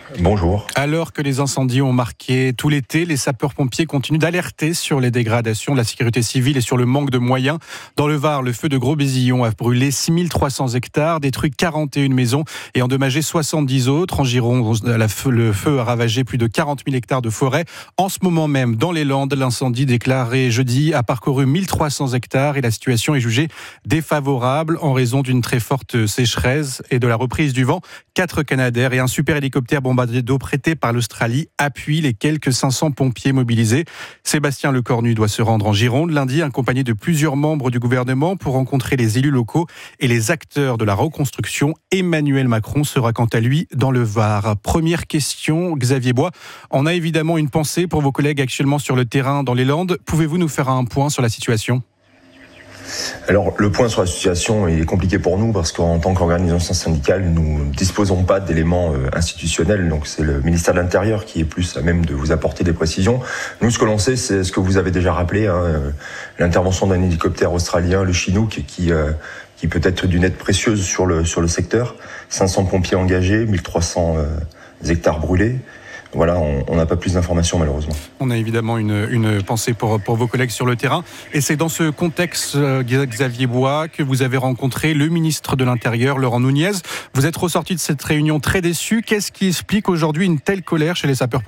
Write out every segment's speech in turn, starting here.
Bonjour. Alors que les incendies ont marqué tout l'été, les sapeurs-pompiers continuent d'alerter sur les dégradations de la sécurité civile et sur le manque de moyens. Dans le Var, le feu de Gros-Bézillon a brûlé 6300 hectares, détruit 41 maisons et endommagé 70 autres. En Gironde, le feu a ravagé plus de 40 000 hectares de forêt. En ce moment même, dans les Landes, l'incendie déclaré jeudi a parcouru 1300 hectares et la situation est jugée défavorable en raison d'une très forte sécheresse et de la reprise du vent. 4 Canadair et un super hélicoptère bombardier d'eau prêté par l'Australie appuient les quelques 500 pompiers mobilisés. Sébastien Lecornu doit se rendre en Gironde lundi, accompagné de plusieurs membres du gouvernement pour rencontrer les élus locaux et les acteurs de la reconstruction. Emmanuel Macron sera quant à lui dans le Var. Première question, Xavier Bois. On a évidemment une pensée pour vos collègues actuellement sur le terrain dans les Landes. Pouvez-vous nous faire un point sur la situation ? Alors, le point sur la situation est compliqué pour nous parce qu'en tant qu'organisation syndicale, nous ne disposons pas d'éléments institutionnels. Donc, c'est le ministère de l'Intérieur qui est plus à même de vous apporter des précisions. Nous, ce que l'on sait, c'est ce que vous avez déjà rappelé, l'intervention d'un hélicoptère australien, le Chinook, qui peut être d'une aide précieuse sur le secteur. 500 pompiers engagés, 1300 hectares brûlés. Voilà, on n'a pas plus d'informations malheureusement. On a évidemment une pensée pour vos collègues sur le terrain. Et c'est dans ce contexte, Xavier Bois, que vous avez rencontré le ministre de l'Intérieur, Laurent Nunez. Vous êtes ressorti de cette réunion très déçu. Qu'est-ce qui explique aujourd'hui une telle colère chez les sapeurs-pompiers ?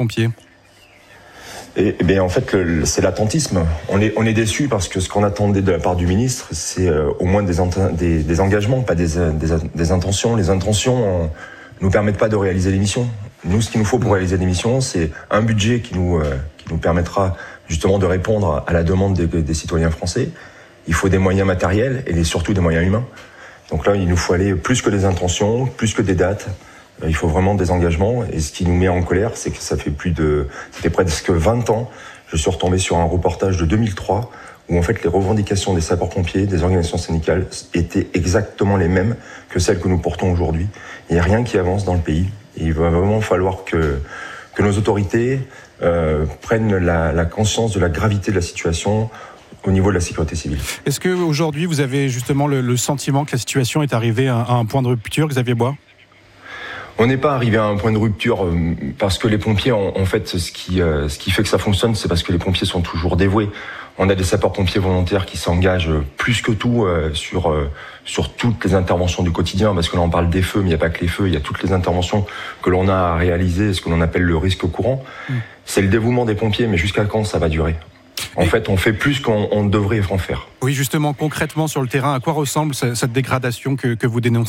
Eh bien, en fait, c'est l'attentisme. On est déçu parce que ce qu'on attendait de la part du ministre, c'est au moins des engagements, pas des intentions. Les intentions nous permettent pas de réaliser les missions. Nous, ce qu'il nous faut pour réaliser des missions, c'est un budget qui nous permettra justement de répondre à la demande des citoyens français. Il faut des moyens matériels et surtout des moyens humains. Donc là, il nous faut aller plus que des intentions, plus que des dates. Il faut vraiment des engagements. Et ce qui nous met en colère, c'est que c'était presque 20 ans. Je suis retombé sur un reportage de 2003 où en fait les revendications des sapeurs-pompiers, des organisations syndicales étaient exactement les mêmes que celles que nous portons aujourd'hui. Il n'y a rien qui avance dans le pays. Et il va vraiment falloir que nos autorités prennent la conscience de la gravité de la situation au niveau de la sécurité civile. Est-ce qu'aujourd'hui, vous avez justement le sentiment que la situation est arrivée à un point de rupture, Xavier Bois ? On n'est pas arrivé à un point de rupture parce que les pompiers, en fait, ce qui fait que ça fonctionne, c'est parce que les pompiers sont toujours dévoués. On a des sapeurs-pompiers volontaires qui s'engagent plus que tout sur toutes les interventions du quotidien, parce que là on parle des feux, mais il n'y a pas que les feux, il y a toutes les interventions que l'on a à réaliser, ce que l'on appelle le risque courant. C'est le dévouement des pompiers, mais jusqu'à quand ça va durer ? En fait, on fait plus qu'on devrait en faire. Oui, justement, concrètement sur le terrain, à quoi ressemble cette dégradation que vous dénoncez ?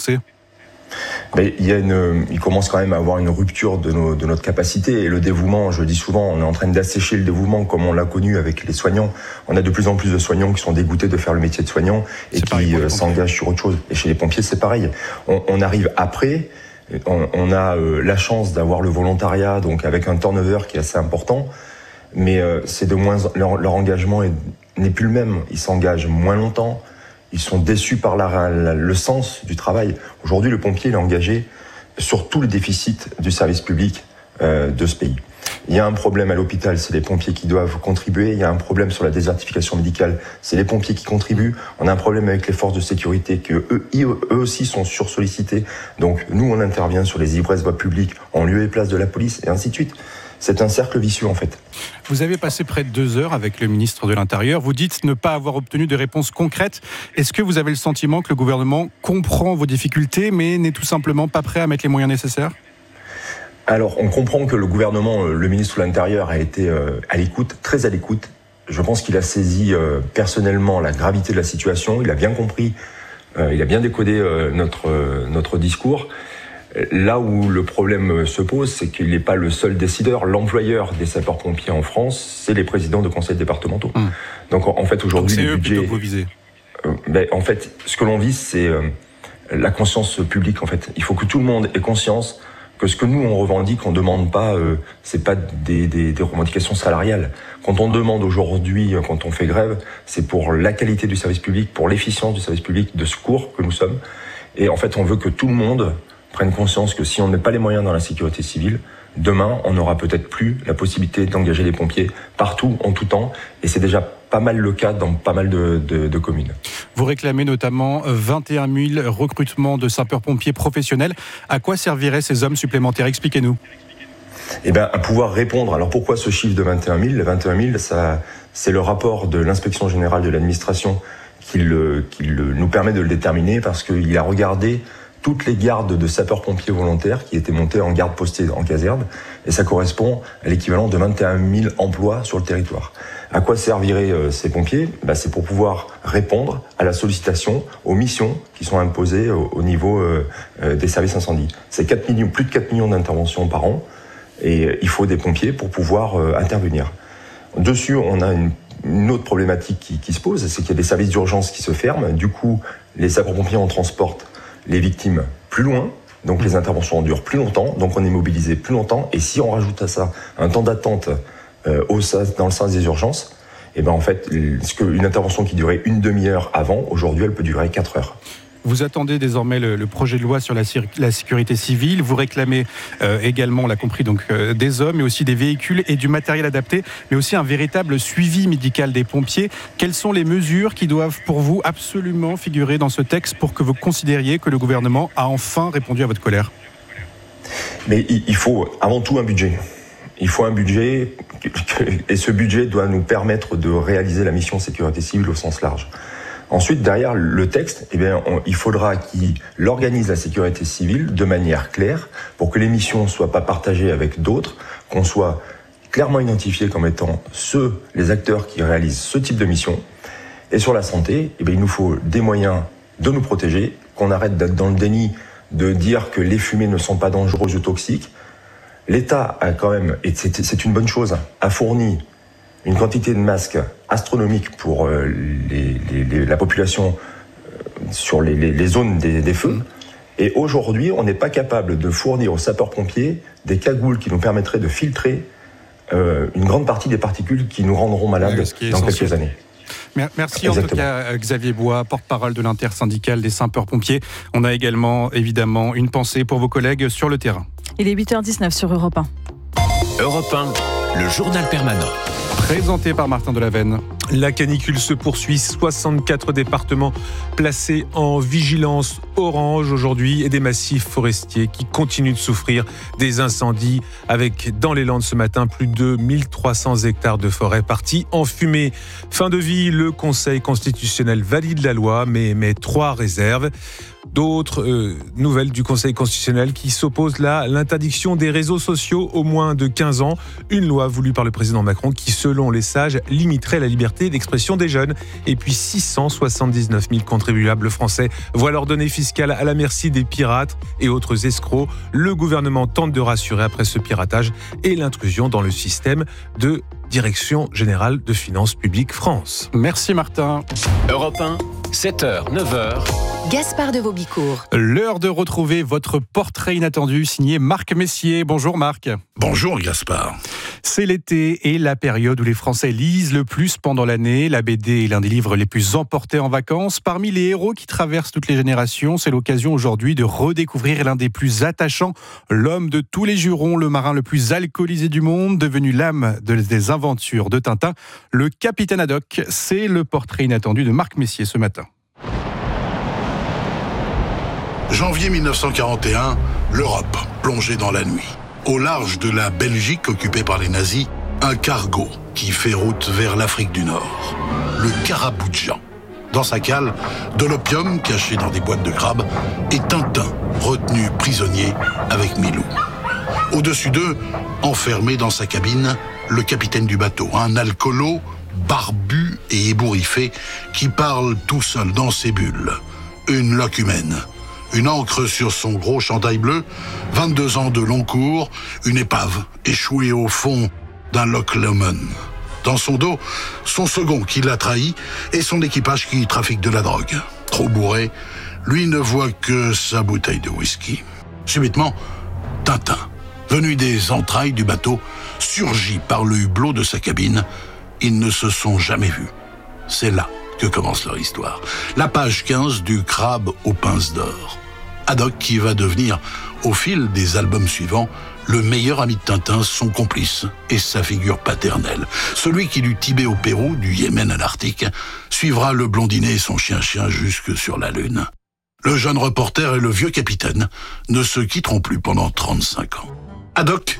Mais il commence quand même à avoir une rupture de notre capacité et le dévouement, je le dis souvent, on est en train d'assécher le dévouement comme on l'a connu avec les soignants. On a de plus en plus de soignants qui sont dégoûtés de faire le métier de soignant et qui s'engagent sur autre chose. Et chez les pompiers, c'est pareil. On arrive après, on a la chance d'avoir le volontariat, donc avec un turnover qui est assez important, mais c'est de moins leur engagement n'est plus le même. Ils s'engagent moins longtemps. Ils sont déçus par le sens du travail. Aujourd'hui, le pompier est engagé sur tout le déficit du service public de ce pays. Il y a un problème à l'hôpital, c'est les pompiers qui doivent contribuer. Il y a un problème sur la désertification médicale, c'est les pompiers qui contribuent. On a un problème avec les forces de sécurité qui eux aussi sont sursollicités. Donc nous, on intervient sur les ivresses voies publiques en lieu et place de la police et ainsi de suite. C'est un cercle vicieux en fait. Vous avez passé près de 2 heures avec le ministre de l'Intérieur. Vous dites ne pas avoir obtenu de réponse concrète. Est-ce que vous avez le sentiment que le gouvernement comprend vos difficultés, mais n'est tout simplement pas prêt à mettre les moyens nécessaires ? Alors, on comprend que le gouvernement, le ministre de l'Intérieur a été à l'écoute, très à l'écoute. Je pense qu'il a saisi personnellement la gravité de la situation. Il a bien compris, il a bien décodé notre discours. Là où le problème se pose, c'est qu'il n'est pas le seul décideur. L'employeur des sapeurs-pompiers en France, c'est les présidents de conseils départementaux. Donc en fait, aujourd'hui, c'est les budgets... eux plutôt que vous visez. En fait, ce que l'on vise, c'est la conscience publique. En fait, il faut que tout le monde ait conscience que ce que nous, on revendique, on ne demande pas, c'est pas des revendications salariales. Quand on demande aujourd'hui, quand on fait grève, c'est pour la qualité du service public, pour l'efficience du service public de secours que nous sommes. Et en fait, on veut que tout le monde prennent conscience que si on ne met pas les moyens dans la sécurité civile, demain, on n'aura peut-être plus la possibilité d'engager les pompiers partout, en tout temps. Et c'est déjà pas mal le cas dans pas mal de communes. Vous réclamez notamment 21 000 recrutements de sapeurs-pompiers professionnels. À quoi serviraient ces hommes supplémentaires ? Expliquez-nous. À pouvoir répondre. Alors pourquoi ce chiffre de 21 000 ? Les 21 000, c'est le rapport de l'inspection générale de l'administration qui nous permet de le déterminer, parce qu'il a regardé toutes les gardes de sapeurs-pompiers volontaires qui étaient montés en garde postée en caserne, et ça correspond à l'équivalent de 21 000 emplois sur le territoire. À quoi serviraient ces pompiers ? C'est pour pouvoir répondre à la sollicitation, aux missions qui sont imposées au niveau des services incendie. C'est plus de 4 millions d'interventions par an, et il faut des pompiers pour pouvoir intervenir. Dessus, on a une autre problématique qui se pose, c'est qu'il y a des services d'urgence qui se ferment. Du coup, les sapeurs-pompiers en transportent les victimes plus loin, donc les interventions durent plus longtemps, donc on est mobilisé plus longtemps. Et si on rajoute à ça un temps d'attente dans le sens des urgences, une intervention qui durait une demi-heure avant, aujourd'hui elle peut durer 4 heures. Vous attendez désormais le projet de loi sur la sécurité civile. Vous réclamez également, on l'a compris, des hommes, mais aussi des véhicules et du matériel adapté, mais aussi un véritable suivi médical des pompiers. Quelles sont les mesures qui doivent, pour vous, absolument figurer dans ce texte pour que vous considériez que le gouvernement a enfin répondu à votre colère ? Mais il faut avant tout un budget. Il faut un budget, et ce budget doit nous permettre de réaliser la mission sécurité civile au sens large. Ensuite, derrière le texte, il faudra qu'il organise la sécurité civile de manière claire pour que les missions ne soient pas partagées avec d'autres, qu'on soit clairement identifiés comme étant les acteurs qui réalisent ce type de mission. Et sur la santé, il nous faut des moyens de nous protéger, qu'on arrête d'être dans le déni de dire que les fumées ne sont pas dangereuses ou toxiques. L'État a quand même, et c'est une bonne chose, a fourni une quantité de masques astronomique pour la population sur les zones des feux. Et aujourd'hui, on n'est pas capable de fournir aux sapeurs-pompiers des cagoules qui nous permettraient de filtrer une grande partie des particules qui nous rendront malades dans quelques années. Merci en tout cas Xavier Bois, porte-parole de l'intersyndicale des sapeurs-pompiers. On a également évidemment une pensée pour vos collègues sur le terrain. Il est 8h19 sur Europe 1. Europe 1, le journal permanent. Présenté par Martin Delavenne. La canicule se poursuit, 64 départements placés en vigilance orange aujourd'hui et des massifs forestiers qui continuent de souffrir des incendies avec dans les Landes ce matin plus de 1300 hectares de forêt partis en fumée. Fin de vie, le Conseil constitutionnel valide la loi mais émet 3 réserves. D'autres nouvelles du Conseil constitutionnel qui s'oppose là à l'interdiction des réseaux sociaux aux moins de 15 ans. Une loi voulue par le président Macron qui, selon les sages, limiterait la liberté d'expression des jeunes. Et puis 679 000 contribuables français voient leurs données fiscales à la merci des pirates et autres escrocs. Le gouvernement tente de rassurer après ce piratage et l'intrusion dans le système de Direction Générale de Finances Publiques France. Merci Martin. Europe 1, 7h, 9h. Gaspard de Vaubicourt. L'heure de retrouver votre portrait inattendu signé Marc Messier. Bonjour Marc. Bonjour Gaspard. C'est l'été et la période où les Français lisent le plus pendant l'année. La BD est l'un des livres les plus emportés en vacances. Parmi les héros qui traversent toutes les générations, c'est l'occasion aujourd'hui de redécouvrir l'un des plus attachants, l'homme de tous les jurons, le marin le plus alcoolisé du monde, devenu l'âme des aventures de Tintin. Le capitaine Haddock, c'est le portrait inattendu de Marc Messier ce matin. Janvier 1941, l'Europe plongée dans la nuit. Au large de la Belgique occupée par les nazis, un cargo qui fait route vers l'Afrique du Nord, le Karaboudjan. Dans sa cale, de l'opium caché dans des boîtes de crabe et Tintin, retenu prisonnier avec Milou. Au-dessus d'eux, enfermé dans sa cabine, le capitaine du bateau, un alcoolo barbu et ébouriffé qui parle tout seul dans ses bulles. Une loque humaine. Une ancre sur son gros chandail bleu, 22 ans de long cours, une épave échouée au fond d'un Loch Lomond. Dans son dos, son second qui l'a trahi et son équipage qui trafique de la drogue. Trop bourré, lui ne voit que sa bouteille de whisky. Subitement, Tintin, venu des entrailles du bateau, surgit par le hublot de sa cabine. Ils ne se sont jamais vus. C'est là que commence leur histoire. La page 15 du Crabe aux pinces d'or. Haddock qui va devenir, au fil des albums suivants, le meilleur ami de Tintin, son complice et sa figure paternelle. Celui qui, du Tibet au Pérou, du Yémen à l'Arctique, suivra le blondinet et son chien-chien jusque sur la Lune. Le jeune reporter et le vieux capitaine ne se quitteront plus pendant 35 ans. Haddock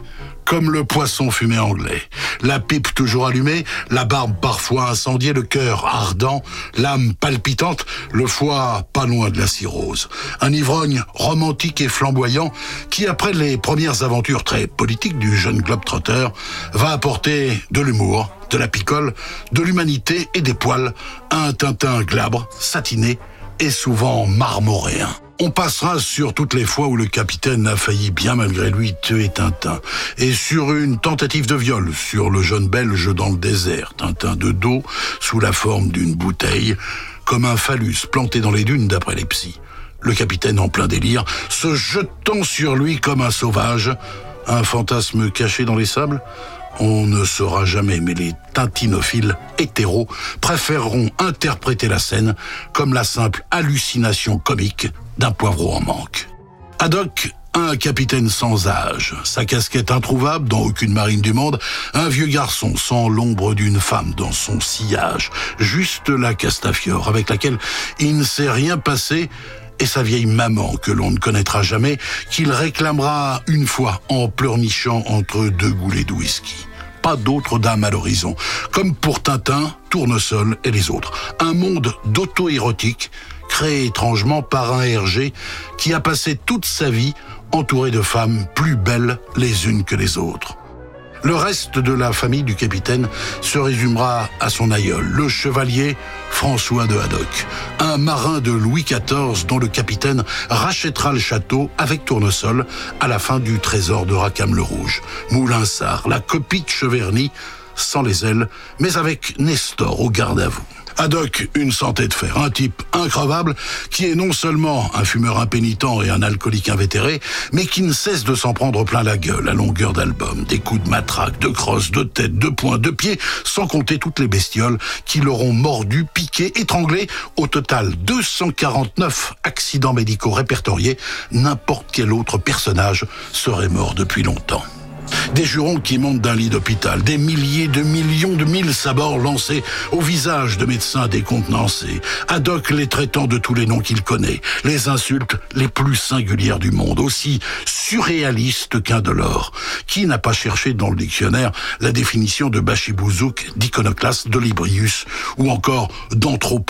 comme le poisson fumé anglais. La pipe toujours allumée, la barbe parfois incendiée, le cœur ardent, l'âme palpitante, le foie pas loin de la cirrhose. Un ivrogne romantique et flamboyant qui, après les premières aventures très politiques du jeune globetrotter, va apporter de l'humour, de la picole, de l'humanité et des poils à un Tintin glabre, satiné et souvent marmoréen. On passera sur toutes les fois où le capitaine a failli bien malgré lui tuer Tintin. Et sur une tentative de viol sur le jeune Belge dans le désert. Tintin de dos, sous la forme d'une bouteille, comme un phallus planté dans les dunes d'après les psys. Le capitaine en plein délire, se jetant sur lui comme un sauvage. Un fantasme caché dans les sables ? On ne saura jamais, mais les tintinophiles hétéros préféreront interpréter la scène comme la simple hallucination comique d'un poivreau en manque. Haddock, un capitaine sans âge, sa casquette introuvable dans aucune marine du monde, un vieux garçon sans l'ombre d'une femme dans son sillage, juste la Castafiore avec laquelle il ne s'est rien passé, et sa vieille maman que l'on ne connaîtra jamais, qu'il réclamera une fois en pleurnichant entre deux goulets de whisky. Pas d'autre dame à l'horizon. Comme pour Tintin, Tournesol et les autres. Un monde d'auto-érotique créé étrangement par un Hergé qui a passé toute sa vie entouré de femmes plus belles les unes que les autres. Le reste de la famille du capitaine se résumera à son aïeul, le chevalier François de Haddock, un marin de Louis XIV dont le capitaine rachètera le château avec Tournesol à la fin du trésor de Rackham-le-Rouge. Moulinsart, la copie de Cheverny, sans les ailes, mais avec Nestor au garde à vous. Haddock, une santé de fer, un type increvable qui est non seulement un fumeur impénitent et un alcoolique invétéré, mais qui ne cesse de s'en prendre plein la gueule à longueur d'album. Des coups de matraque, de crosse, de tête, de poing, de pied, sans compter toutes les bestioles qui l'auront mordu, piqué, étranglé. Au total, 249 accidents médicaux répertoriés. N'importe quel autre personnage serait mort depuis longtemps. Des jurons qui montent d'un lit d'hôpital, des milliers de millions de mille sabords lancés au visage de médecins décontenancés, Haddock les traitant de tous les noms qu'il connaît, les insultes les plus singulières du monde, aussi surréalistes qu'indolores. Qui n'a pas cherché dans le dictionnaire la définition de bachibouzouk, d'iconoclaste, de Librius ou encore d'anthropopithèque ?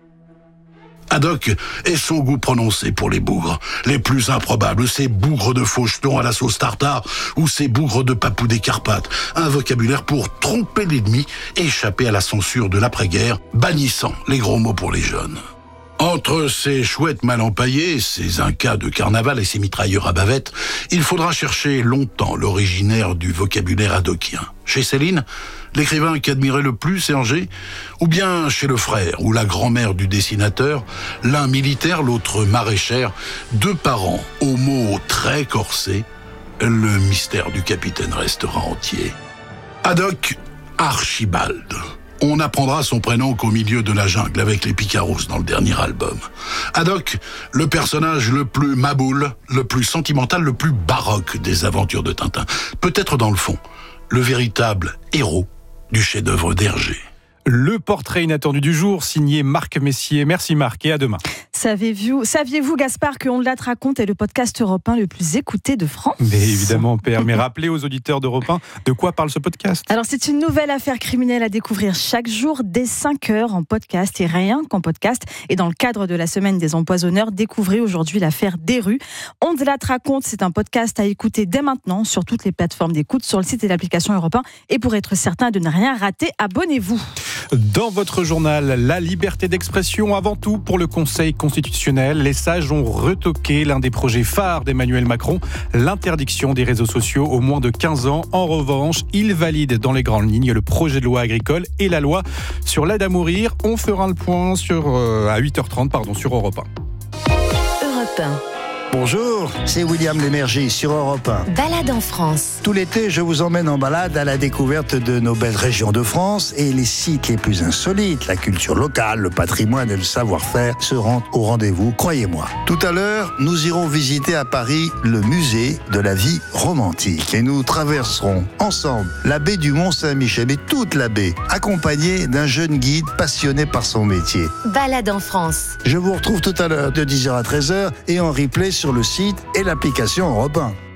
Haddock est son goût prononcé pour les bougres, les plus improbables, ces bougres de faucheton à la sauce tartare ou ces bougres de papou des Carpates, un vocabulaire pour tromper l'ennemi et échapper à la censure de l'après-guerre, bannissant les gros mots pour les jeunes. Entre ces chouettes mal empaillées, ces incas de carnaval et ces mitrailleurs à bavette, il faudra chercher longtemps l'originaire du vocabulaire haddockien. Chez Céline, l'écrivain qu'admirait le plus Hergé, ou bien chez le frère ou la grand-mère du dessinateur, l'un militaire, l'autre maraîchère, deux parents aux mots très corsés, le mystère du capitaine restera entier. Haddock Archibald. On apprendra son prénom qu'au milieu de la jungle avec les Picaros dans le dernier album. Haddock, le personnage le plus maboule, le plus sentimental, le plus baroque des aventures de Tintin. Peut-être dans le fond, le véritable héros du chef-d'œuvre d'Hergé. Le portrait inattendu du jour, signé Marc Messier. Merci Marc et à demain. Saviez-vous, Gaspard, que On la raconte est le podcast Europe 1 le plus écouté de France ? Mais évidemment, Père. Mais rappelez aux auditeurs d'Europe 1 de quoi parle ce podcast. Alors, c'est une nouvelle affaire criminelle à découvrir chaque jour dès 5h en podcast et rien qu'en podcast. Et dans le cadre de la semaine des empoisonneurs, découvrez aujourd'hui l'affaire Desrues. On la raconte, c'est un podcast à écouter dès maintenant sur toutes les plateformes d'écoute, sur le site et l'application Europe 1. Et pour être certain de ne rien rater, abonnez-vous. Dans votre journal, la liberté d'expression avant tout pour le Conseil constitutionnel. Les sages ont retoqué l'un des projets phares d'Emmanuel Macron, l'interdiction des réseaux sociaux aux moins de 15 ans. En revanche, il valide dans les grandes lignes le projet de loi agricole et la loi sur l'aide à mourir. On fera le point à 8h30 sur Europe 1. Europe 1. Bonjour, c'est William Lémergie sur Europe 1. Balade en France. Tout l'été, je vous emmène en balade à la découverte de nos belles régions de France et les sites les plus insolites. La culture locale, le patrimoine et le savoir-faire seront au rendez-vous, croyez-moi. Tout à l'heure, nous irons visiter à Paris le musée de la vie romantique et nous traverserons ensemble la baie du Mont-Saint-Michel et toute la baie, accompagnés d'un jeune guide passionné par son métier. Balade en France. Je vous retrouve tout à l'heure de 10h à 13h et en replay sur le site et l'application Europe 1.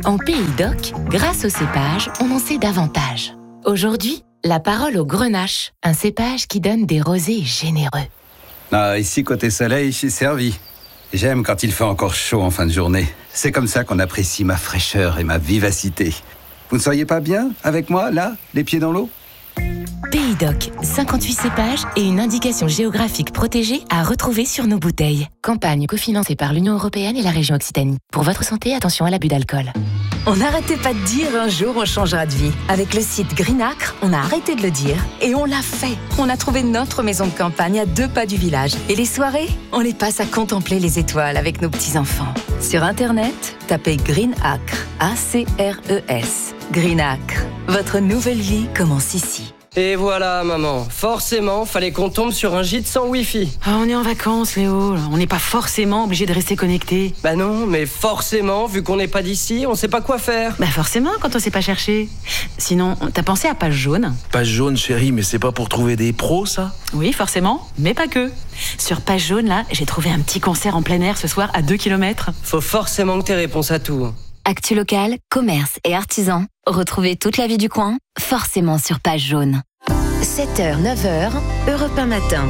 En Pays d'Oc, grâce au cépage, on en sait davantage. Aujourd'hui, la parole au grenache, un cépage qui donne des rosés généreux. Ah, ici, côté soleil, je suis servi. J'aime quand il fait encore chaud en fin de journée. C'est comme ça qu'on apprécie ma fraîcheur et ma vivacité. Vous ne seriez pas bien avec moi, là, les pieds dans l'eau ? Pays d'Oc, 58 cépages et une indication géographique protégée à retrouver sur nos bouteilles. Campagne cofinancée par l'Union européenne et la région Occitanie. Pour votre santé, attention à l'abus d'alcool. On n'arrêtait pas de dire un jour on changera de vie. Avec le site Greenacre, on a arrêté de le dire et on l'a fait. On a trouvé notre maison de campagne à 2 pas du village. Et les soirées, on les passe à contempler les étoiles avec nos petits-enfants. Sur Internet, tapez Greenacre, A-C-R-E-S. Greenacre, votre nouvelle vie commence ici. Et voilà, maman. Forcément, fallait qu'on tombe sur un gîte sans Wi-Fi. On est en vacances, Léo. On n'est pas forcément obligé de rester connecté. Bah non, mais forcément, vu qu'on n'est pas d'ici, on sait pas quoi faire. Bah forcément, quand on sait pas chercher. Sinon, t'as pensé à Page Jaune ? Page Jaune, chérie, mais c'est pas pour trouver des pros, ça ? Oui, forcément, mais pas que. Sur Page Jaune, là, j'ai trouvé un petit concert en plein air ce soir à 2 km. Faut forcément que t'aies réponse à tout. Actu local, commerce et artisans. Retrouvez toute la vie du coin, forcément sur Page Jaune. 7h, 9h, Europe 1 matin.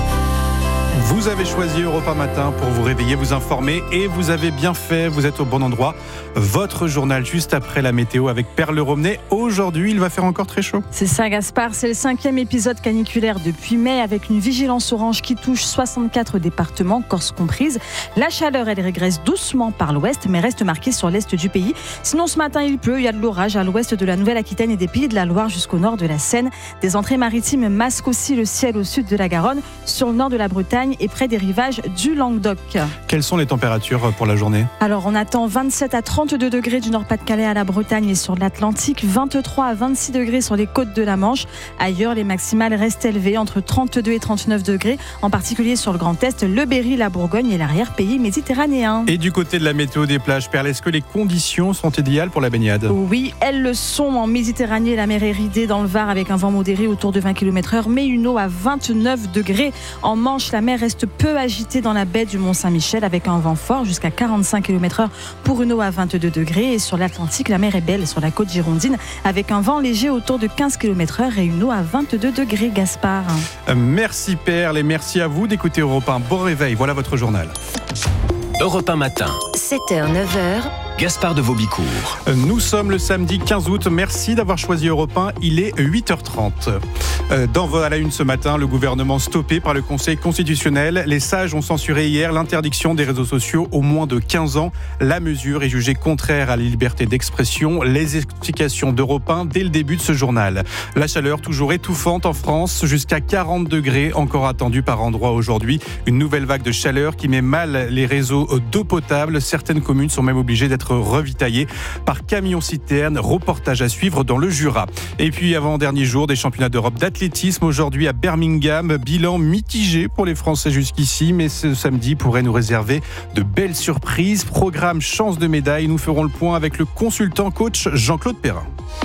Vous avez choisi Europe 1 matin pour vous réveiller, vous informer et vous avez bien fait, vous êtes au bon endroit. Votre journal juste après la météo avec Perle Romney. Aujourd'hui, il va faire encore très chaud. C'est ça Gaspard, c'est le 5e épisode caniculaire depuis mai avec une vigilance orange qui touche 64 départements, Corse comprise. La chaleur, elle régresse doucement par l'ouest mais reste marquée sur l'est du pays. Sinon ce matin il pleut, il y a de l'orage à l'ouest de la Nouvelle-Aquitaine et des Pays de la Loire jusqu'au nord de la Seine. Des entrées maritimes masquent aussi le ciel au sud de la Garonne, sur le nord de la Bretagne et près des rivages du Languedoc. Quelles sont les températures pour la journée ? Alors on attend 27 à 32 degrés du Nord-Pas-de-Calais à la Bretagne et sur l'Atlantique, 23 à 26 degrés sur les côtes de la Manche. Ailleurs, les maximales restent élevées entre 32 et 39 degrés, en particulier sur le Grand Est, le Berry, la Bourgogne et l'arrière-pays méditerranéen. Et du côté de la météo des plages, Perle, est-ce que les conditions sont idéales pour la baignade ? Oui, elles le sont en Méditerranée. La mer est ridée dans le Var avec un vent modéré autour de 20 km/h, mais une eau à 29 degrés. En Manche, la mer reste peu agitée dans la baie du Mont-Saint-Michel avec un vent fort jusqu'à 45 km/h pour une eau à 22 degrés. Et sur l'Atlantique, la mer est belle sur la côte girondine avec un vent léger autour de 15 km/h et une eau à 22 degrés, Gaspard. Merci Perle et merci à vous d'écouter Europe 1. Bon réveil, voilà votre journal. Europe 1 matin. 7h, 9h. Gaspard de Vaubicourt. Nous sommes le samedi 15 août. Merci d'avoir choisi Europe 1. Il est 8h30. À la une ce matin, le gouvernement stoppé par le Conseil constitutionnel. Les sages ont censuré hier l'interdiction des réseaux sociaux aux moins de 15 ans. La mesure est jugée contraire à la liberté d'expression. Les explications d'Europe 1 dès le début de ce journal. La chaleur toujours étouffante en France, jusqu'à 40 degrés encore attendue par endroits aujourd'hui. Une nouvelle vague de chaleur qui met mal les réseaux d'eau potable. Certaines communes sont même obligées d'être revitaillées par camions-citernes. Reportage à suivre dans le Jura. Et puis avant-dernier jour des championnats d'Europe d'athlétisme aujourd'hui à Birmingham. Bilan mitigé pour les Français jusqu'ici, mais ce samedi pourrait nous réserver de belles surprises. Programme chance de médaille. Nous ferons le point avec le consultant coach Jean-Claude Perrin.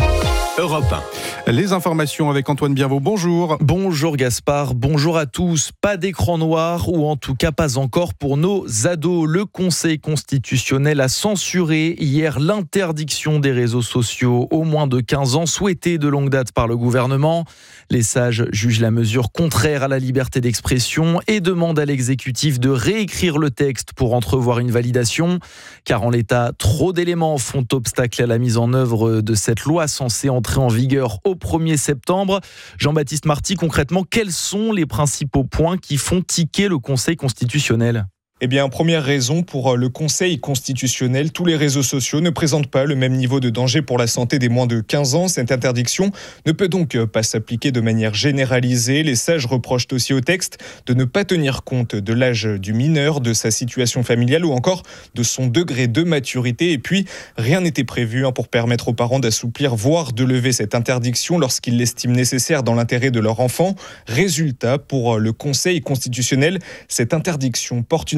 Europe 1. Les informations avec Antoine Bienvaux. Bonjour. Bonjour Gaspard, bonjour à tous. Pas d'écran noir, ou en tout cas pas encore pour nos ados. Le Conseil constitutionnel a censuré hier l'interdiction des réseaux sociaux aux moins de 15 ans, souhaitée de longue date par le gouvernement. Les sages jugent la mesure contraire à la liberté d'expression et demandent à l'exécutif de réécrire le texte pour entrevoir une validation. Car en l'état, trop d'éléments font obstacle à la mise en œuvre de cette loi censée entrer en vigueur au 1er septembre. Jean-Baptiste Marty, concrètement, quels sont les principaux points qui font tiquer le Conseil constitutionnel ? Eh bien, première raison pour le Conseil constitutionnel, tous les réseaux sociaux ne présentent pas le même niveau de danger pour la santé des moins de 15 ans. Cette interdiction ne peut donc pas s'appliquer de manière généralisée. Les sages reprochent aussi au texte de ne pas tenir compte de l'âge du mineur, de sa situation familiale ou encore de son degré de maturité. Et puis, rien n'était prévu pour permettre aux parents d'assouplir, voire de lever cette interdiction lorsqu'ils l'estiment nécessaire dans l'intérêt de leur enfant. Résultat, pour le Conseil constitutionnel, cette interdiction porte une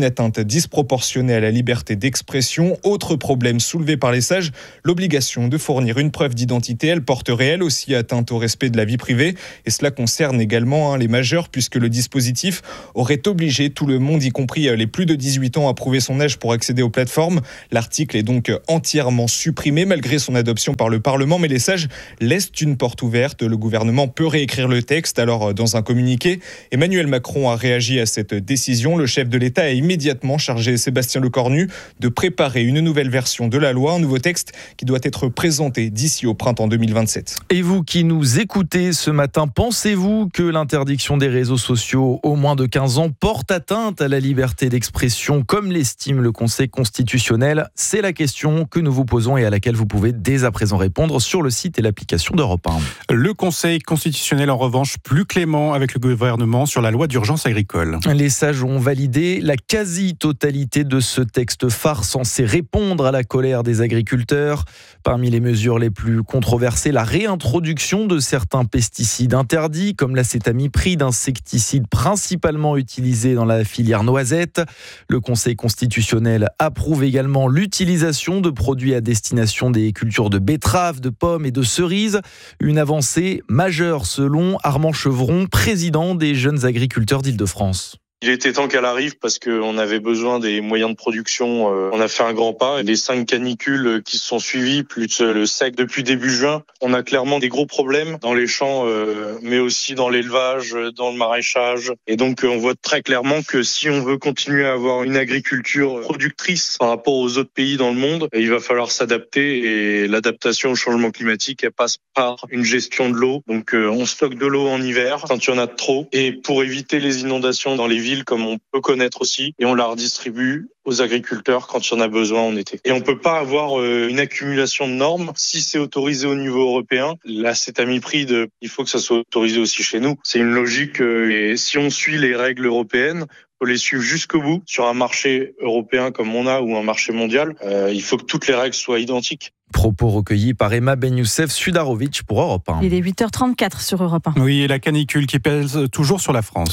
atteinte disproportionnée à la liberté d'expression. Autre problème soulevé par les sages, l'obligation de fournir une preuve d'identité. Elle porterait elle aussi atteinte au respect de la vie privée. Et cela concerne également les majeurs, puisque le dispositif aurait obligé tout le monde, y compris les plus de 18 ans, à prouver son âge pour accéder aux plateformes. L'article est donc entièrement supprimé malgré son adoption par le Parlement, mais les sages laissent une porte ouverte. Le gouvernement peut réécrire le texte. Alors, dans un communiqué, Emmanuel Macron a réagi à cette décision. Le chef de l'État a immédiatement chargé Sébastien Lecornu de préparer une nouvelle version de la loi, un nouveau texte qui doit être présenté d'ici au printemps 2027. Et vous qui nous écoutez ce matin, pensez-vous que l'interdiction des réseaux sociaux aux moins de 15 ans porte atteinte à la liberté d'expression, comme l'estime le Conseil constitutionnel? C'est la question que nous vous posons et à laquelle vous pouvez dès à présent répondre sur le site et l'application d'Europe 1. Le Conseil constitutionnel, en revanche, plus clément avec le gouvernement sur la loi d'urgence agricole. Les sages ont validé la quasi-totalité de ce texte phare censé répondre à la colère des agriculteurs. Parmi les mesures les plus controversées, la réintroduction de certains pesticides interdits, comme l'acétamipride, insecticide principalement utilisé dans la filière noisette. Le Conseil constitutionnel approuve également l'utilisation de produits à destination des cultures de betteraves, de pommes et de cerises. Une avancée majeure selon Armand Chevron, président des jeunes agriculteurs d'Île-de-France. Il était temps qu'elle arrive parce qu'on avait besoin des moyens de production. On a fait un grand pas. Les 5 canicules qui se sont suivies, plus le sec depuis début juin, on a clairement des gros problèmes dans les champs, mais aussi dans l'élevage, dans le maraîchage. Et donc on voit très clairement que si on veut continuer à avoir une agriculture productrice par rapport aux autres pays dans le monde, il va falloir s'adapter. Et l'adaptation au changement climatique, elle passe par une gestion de l'eau. Donc on stocke de l'eau en hiver quand il y en a trop. Et pour éviter les inondations dans les villes, comme on peut connaître aussi, et on la redistribue aux agriculteurs quand il y en a besoin en été. Et on peut pas avoir une accumulation de normes si c'est autorisé au niveau européen. L'acétamipride, il faut que ça soit autorisé aussi chez nous. C'est une logique et si on suit les règles européennes, faut les suivre jusqu'au bout. Sur un marché européen comme on a ou un marché mondial, il faut que toutes les règles soient identiques. Propos recueillis par Emma Ben-Youssef Sudarovic pour Europe 1. Il est 8h34 sur Europe 1. Oui, et la canicule qui pèse toujours sur la France.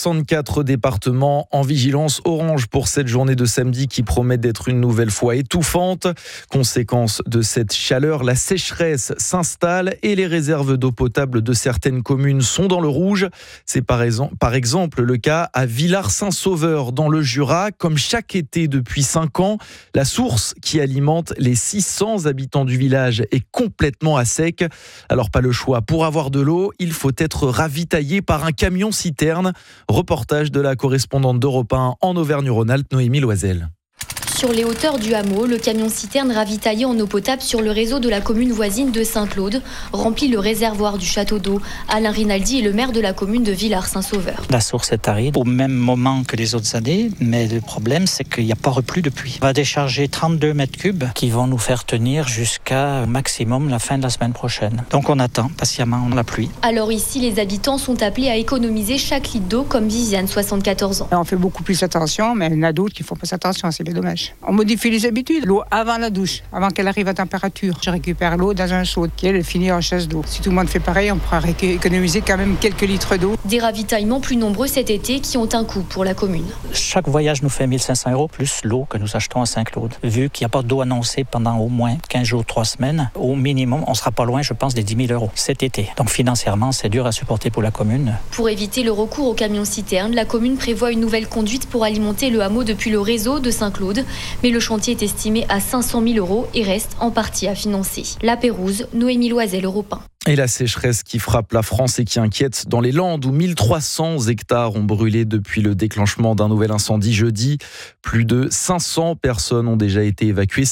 64 départements en vigilance orange pour cette journée de samedi qui promet d'être une nouvelle fois étouffante. Conséquence de cette chaleur, la sécheresse s'installe et les réserves d'eau potable de certaines communes sont dans le rouge. C'est par exemple le cas à Villars-Saint-Sauveur dans le Jura. Comme chaque été depuis 5 ans, la source qui alimente les 600 habitants du village est complètement à sec. Alors pas le choix. Pour avoir de l'eau, il faut être ravitaillé par un camion-citerne. Reportage de la correspondante d'Europe 1 en Auvergne-Rhône-Alpes, Noémie Loisel. Sur les hauteurs du hameau, le camion-citerne ravitaillé en eau potable sur le réseau de la commune voisine de Saint-Claude remplit le réservoir du château d'eau. Alain Rinaldi est le maire de la commune de Villars-Saint-Sauveur. La source est aride au même moment que les autres années, mais le problème c'est qu'il n'y a pas replu depuis. On va décharger 32 mètres cubes qui vont nous faire tenir jusqu'à maximum la fin de la semaine prochaine. Donc on attend patiemment la pluie. Alors ici, les habitants sont appelés à économiser chaque litre d'eau comme Viviane, 74 ans. On fait beaucoup plus attention, mais il y en a d'autres qui ne font pas attention, c'est bien dommage. On modifie les habitudes. L'eau avant la douche, avant qu'elle arrive à température. Je récupère l'eau dans un seau qui elle finit en chasse d'eau. Si tout le monde fait pareil, on pourra économiser quand même quelques litres d'eau. Des ravitaillements plus nombreux cet été qui ont un coût pour la commune. Chaque voyage nous fait 1 500 € plus l'eau que nous achetons à Saint-Claude. Vu qu'il n'y a pas d'eau annoncée pendant au moins 15 jours, 3 semaines, au minimum, on ne sera pas loin, je pense, des 10 000 € cet été. Donc financièrement, c'est dur à supporter pour la commune. Pour éviter le recours aux camions-citernes, la commune prévoit une nouvelle conduite pour alimenter le hameau depuis le réseau de Saint-Claude. Mais le chantier est estimé à 500 000 € et reste en partie à financer. La Pérouse, Noémie Loisel, Europe 1. Et la sécheresse qui frappe la France et qui inquiète dans les Landes où 1300 hectares ont brûlé depuis le déclenchement d'un nouvel incendie jeudi. Plus de 500 personnes ont déjà été évacuées.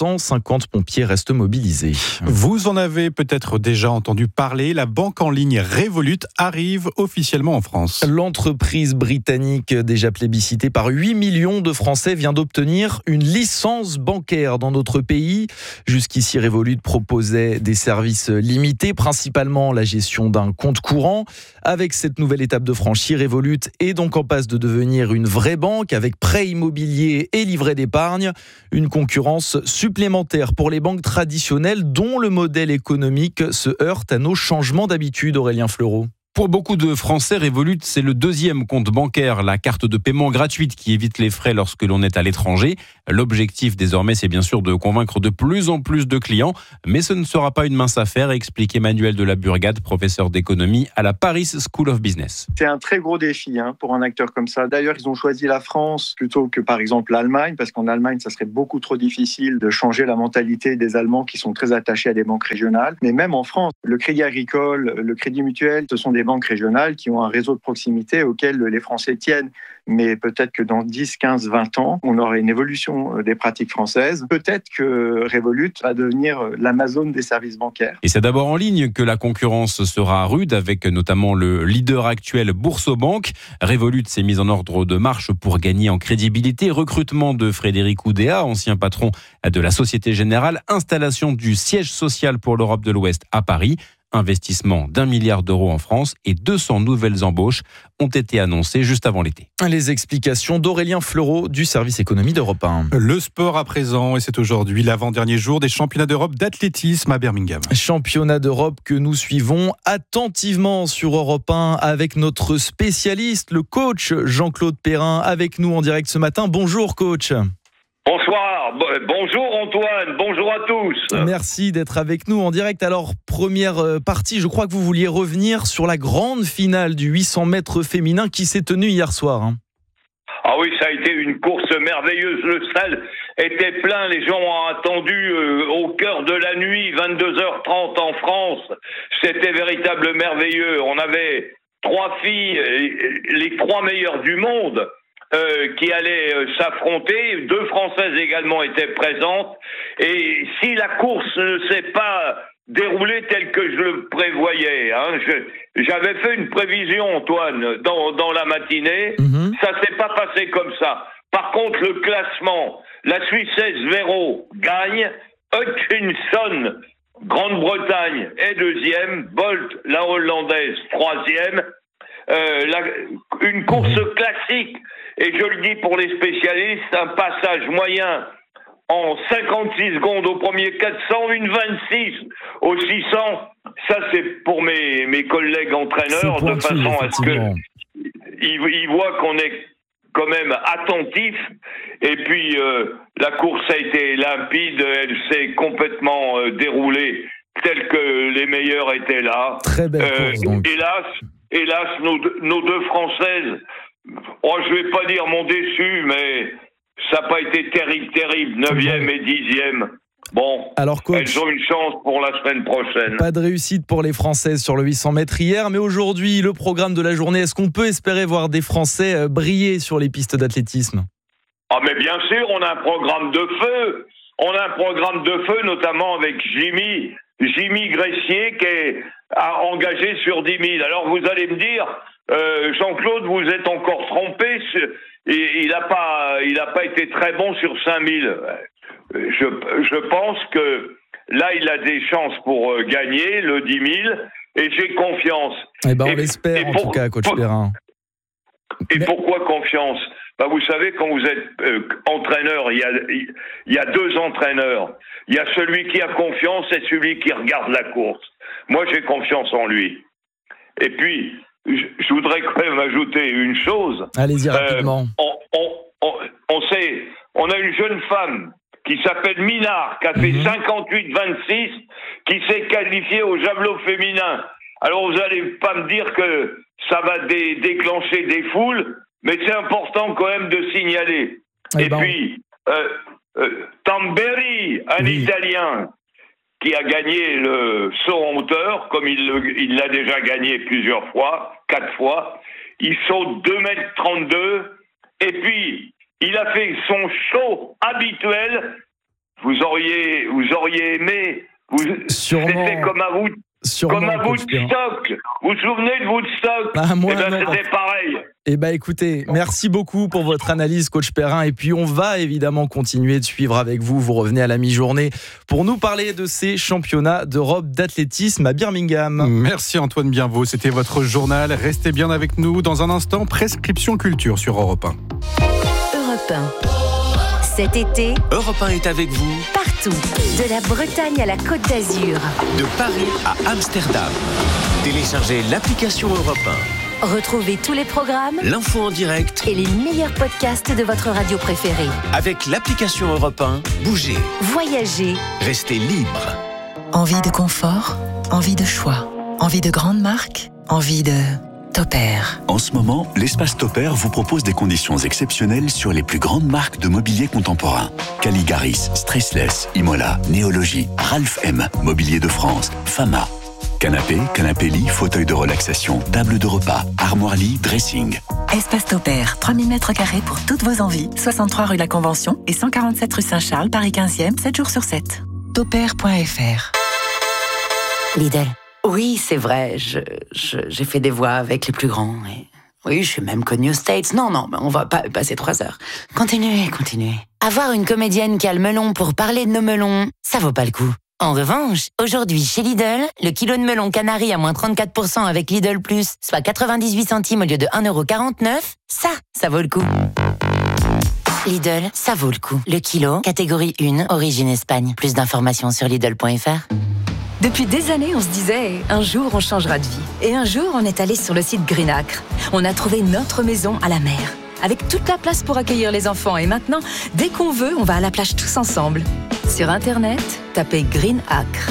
550 pompiers restent mobilisés. Vous en avez peut-être déjà entendu parler. La banque en ligne Revolut arrive officiellement en France. L'entreprise britannique, déjà plébiscitée par 8 millions de Français, vient d'obtenir une licence bancaire dans notre pays. Jusqu'ici, Revolut proposait des services limités, principalement la gestion d'un compte courant. Avec cette nouvelle étape de franchie, Revolut est donc en passe de devenir une vraie banque avec prêt immobilier et livret d'épargne. Une concurrence supplémentaire pour les banques traditionnelles dont le modèle économique se heurte à nos changements d'habitude, Aurélien Fleureau. Pour beaucoup de Français, Revolut, c'est le deuxième compte bancaire, la carte de paiement gratuite qui évite les frais lorsque l'on est à l'étranger. L'objectif désormais, c'est bien sûr de convaincre de plus en plus de clients, mais ce ne sera pas une mince affaire, explique Emmanuel de la Burgade, professeur d'économie à la Paris School of Business. C'est un très gros défi pour un acteur comme ça. D'ailleurs, ils ont choisi la France plutôt que par exemple l'Allemagne, parce qu'en Allemagne, ça serait beaucoup trop difficile de changer la mentalité des Allemands qui sont très attachés à des banques régionales. Mais même en France, le Crédit Agricole, le Crédit Mutuel, ce sont des banques régionales qui ont un réseau de proximité auquel les Français tiennent. Mais peut-être que dans 10, 15, 20 ans, on aura une évolution des pratiques françaises. Peut-être que Revolut va devenir l'Amazon des services bancaires. Et c'est d'abord en ligne que la concurrence sera rude, avec notamment le leader actuel Boursobank. Revolut s'est mise en ordre de marche pour gagner en crédibilité. Recrutement de Frédéric Oudéa, ancien patron de la Société Générale. Installation du siège social pour l'Europe de l'Ouest à Paris. Investissement d'1 milliard d'euros en France et 200 nouvelles embauches ont été annoncées juste avant l'été. Les explications d'Aurélien Fleureau du service économie d'Europe 1. Le sport à présent, et c'est aujourd'hui l'avant-dernier jour des championnats d'Europe d'athlétisme à Birmingham. Championnat d'Europe que nous suivons attentivement sur Europe 1 avec notre spécialiste, le coach Jean-Claude Perrin, avec nous en direct ce matin. Bonjour coach. Bonsoir, bonjour Antoine, bonjour à tous. Merci d'être avec nous en direct. Alors, première partie, je crois que vous vouliez revenir sur la grande finale du 800 mètres féminin qui s'est tenue hier soir. Ah oui, ça a été une course merveilleuse, le stade était plein, les gens ont attendu au cœur de la nuit, 22h30 en France, c'était véritable merveilleux. On avait 3 filles, les 3 meilleures du monde, qui allaient s'affronter. 2 Françaises également étaient présentes. Et si la course ne s'est pas déroulée telle que je le prévoyais, j'avais fait une prévision, Antoine, dans la matinée. Ça s'est pas passé comme ça. Par contre, le classement, la Suissesse Véro gagne, Hutchinson, Grande-Bretagne est 2e, Bolt, la Hollandaise, 3e. Une course classique, et je le dis pour les spécialistes, un passage moyen en 56 secondes au premier 400, une 26 au 600, ça c'est pour mes collègues entraîneurs, de façon à ce qu'ils voient qu'on est quand même attentif, et puis la course a été limpide, elle s'est complètement déroulée telle que les meilleurs étaient là. Très belle course, donc. Hélas, nos 2 Françaises, je vais pas dire m'ont déçu, mais ça n'a pas été terrible, 9e et 10e. Bon, alors, coach, elles ont une chance pour la semaine prochaine. Pas de réussite pour les Françaises sur le 800 mètres hier, mais aujourd'hui, le programme de la journée, est-ce qu'on peut espérer voir des Français briller sur les pistes d'athlétisme ? Ah mais bien sûr, on a un programme de feu. On a un programme de feu, notamment avec Jimmy Gressier, qui est engagé sur 10 000. Alors vous allez me dire, Jean-Claude, vous êtes encore trompé, il n'a pas été très bon sur 5 000. Je pense que là, il a des chances pour gagner le 10 000, et j'ai confiance. On l'espère en tout cas, coach Perrin. Et pourquoi confiance ? Vous savez, quand vous êtes entraîneur, il y a 2 entraîneurs. Il y a celui qui a confiance et celui qui regarde la course. Moi, j'ai confiance en lui. Et puis, je voudrais quand même ajouter une chose. Allez-y rapidement. On a une jeune femme qui s'appelle Minard, qui a fait 58-26, qui s'est qualifiée au javelot féminin. Alors, vous n'allez pas me dire que ça va déclencher des foules, mais c'est important quand même de signaler. Puis, Tamberi, un Italien, qui a gagné le saut en hauteur, comme il l'a déjà gagné plusieurs fois, 4 fois. Il saute 2,32 m, et puis il a fait son saut habituel. Vous auriez aimé. C'était comme à vous. Comme à Woodstock. Vous vous souvenez de Woodstock? C'était pareil. Écoutez, merci beaucoup pour votre analyse, coach Perrin. Et puis, on va évidemment continuer de suivre avec vous. Vous revenez à la mi-journée pour nous parler de ces championnats d'Europe d'athlétisme à Birmingham. Merci Antoine Bienvaux. C'était votre journal. Restez bien avec nous. Dans un instant, Prescription Culture sur Europe 1. Europe 1. Cet été, Europe 1 est avec vous partout, de la Bretagne à la Côte d'Azur. de Paris à Amsterdam. Téléchargez l'application Europe 1. Retrouvez tous les programmes, L'info en direct et les meilleurs podcasts de votre radio préférée. avec l'application Europe 1. Bougez, Voyagez, restez libre. Envie de confort, envie de choix, envie de grandes marques, envie de Topair. En ce moment, l'espace Topair vous propose des conditions exceptionnelles sur les plus grandes marques de mobilier contemporain. Caligaris, Stressless, Imola, Néologie, Ralph M, Mobilier de France, Fama. Canapé, canapé-lit, fauteuil de relaxation, table de repas, armoire-lit, dressing. Espace Topair, 3000 m² pour toutes vos envies. 63 rue La Convention et 147 rue Saint-Charles, Paris 15e, 7 jours sur 7. Topair.fr. Lidl. Oui, c'est vrai, j'ai fait des voix avec les plus grands. Et... oui, je suis même connue aux States. Non, mais on va pas passer 3 heures. Continuez. avoir une comédienne qui a le melon pour parler de nos melons, ça vaut pas le coup. En revanche, aujourd'hui chez Lidl, le kilo de melon canari à moins 34% avec Lidl Plus, soit 98 centimes au lieu de 1,49€, ça vaut le coup. Lidl, ça vaut le coup. Le kilo, catégorie 1, origine Espagne. Plus d'informations sur Lidl.fr. Depuis des années, on se disait, un jour on changera de vie. Et un jour, on est allé sur le site Greenacre. On a trouvé notre maison à la mer, avec toute la place pour accueillir les enfants. Et maintenant, dès qu'on veut, on va à la plage tous ensemble. Sur Internet, tapez Greenacre,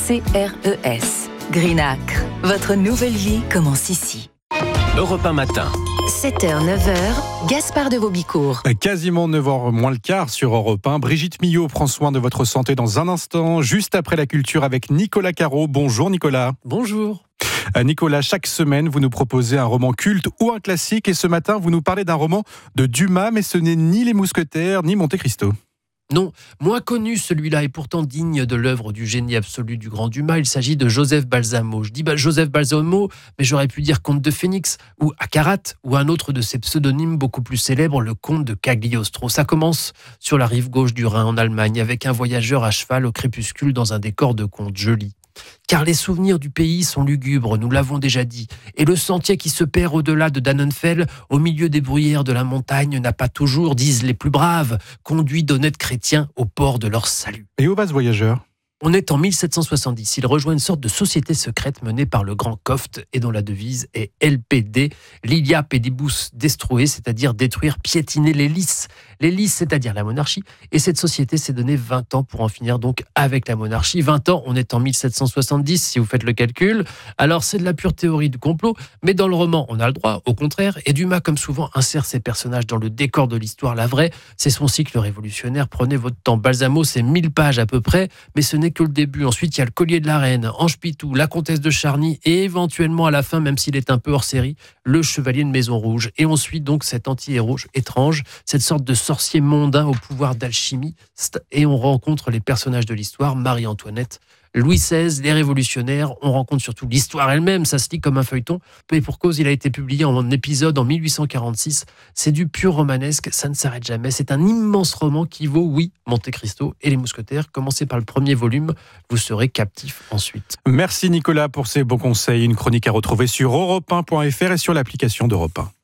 A-C-R-E-S. Greenacre, votre nouvelle vie commence ici. Europe 1 matin. 7h, 9h, Gaspard de Vaubicourt. Quasiment 9h moins le quart sur Europe 1. Brigitte Millot prend soin de votre santé dans un instant, juste après la culture avec Nicolas Caro. Bonjour Nicolas. Bonjour. Nicolas, chaque semaine, vous nous proposez un roman culte ou un classique. Et ce matin, vous nous parlez d'un roman de Dumas, mais ce n'est ni Les Mousquetaires, ni Monte Cristo. Non, moins connu celui-là et pourtant digne de l'œuvre du génie absolu du grand Dumas. Il s'agit de Joseph Balsamo. Je dis Joseph Balsamo, mais j'aurais pu dire Comte de Phénix ou Acarat ou un autre de ses pseudonymes beaucoup plus célèbres, le comte de Cagliostro. Ça commence sur la rive gauche du Rhin en Allemagne avec un voyageur à cheval au crépuscule dans un décor de conte joli. Car les souvenirs du pays sont lugubres, nous l'avons déjà dit, et le sentier qui se perd au-delà de Dannenfeld, au milieu des bruyères de la montagne, n'a pas toujours, disent les plus braves, conduit d'honnêtes chrétiens au port de leur salut. Et où va ce voyageur ? On est en 1770. Il rejoint une sorte de société secrète menée par le grand Koft et dont la devise est LPD, Lilia Pedibus Destruer, c'est-à-dire détruire, piétiner les lices. Les lices, c'est-à-dire la monarchie. Et cette société s'est donné 20 ans pour en finir donc avec la monarchie. 20 ans, on est en 1770, si vous faites le calcul. Alors, c'est de la pure théorie du complot, mais dans le roman, on a le droit, au contraire. Et Dumas, comme souvent, insère ses personnages dans le décor de l'histoire, la vraie. C'est son cycle révolutionnaire. Prenez votre temps. Balsamo, c'est 1000 pages à peu près, mais ce n'est que le début. Ensuite, il y a le collier de la reine, Ange Pitou, la comtesse de Charny et éventuellement à la fin, même s'il est un peu hors série, le chevalier de Maison Rouge. Et on suit donc cet anti-héros étrange, cette sorte de sorcier mondain au pouvoir d'alchimie. Et on rencontre les personnages de l'histoire, Marie-Antoinette, Louis XVI, les révolutionnaires. On rencontre surtout l'histoire elle-même, ça se lit comme un feuilleton. Et pour cause, il a été publié en épisode en 1846. C'est du pur romanesque, ça ne s'arrête jamais. C'est un immense roman qui vaut, oui, Monte Cristo et Les Mousquetaires. Commencez par le premier volume, vous serez captif ensuite. Merci Nicolas pour ces bons conseils. Une chronique à retrouver sur europe1.fr et sur l'application d'Europe 1.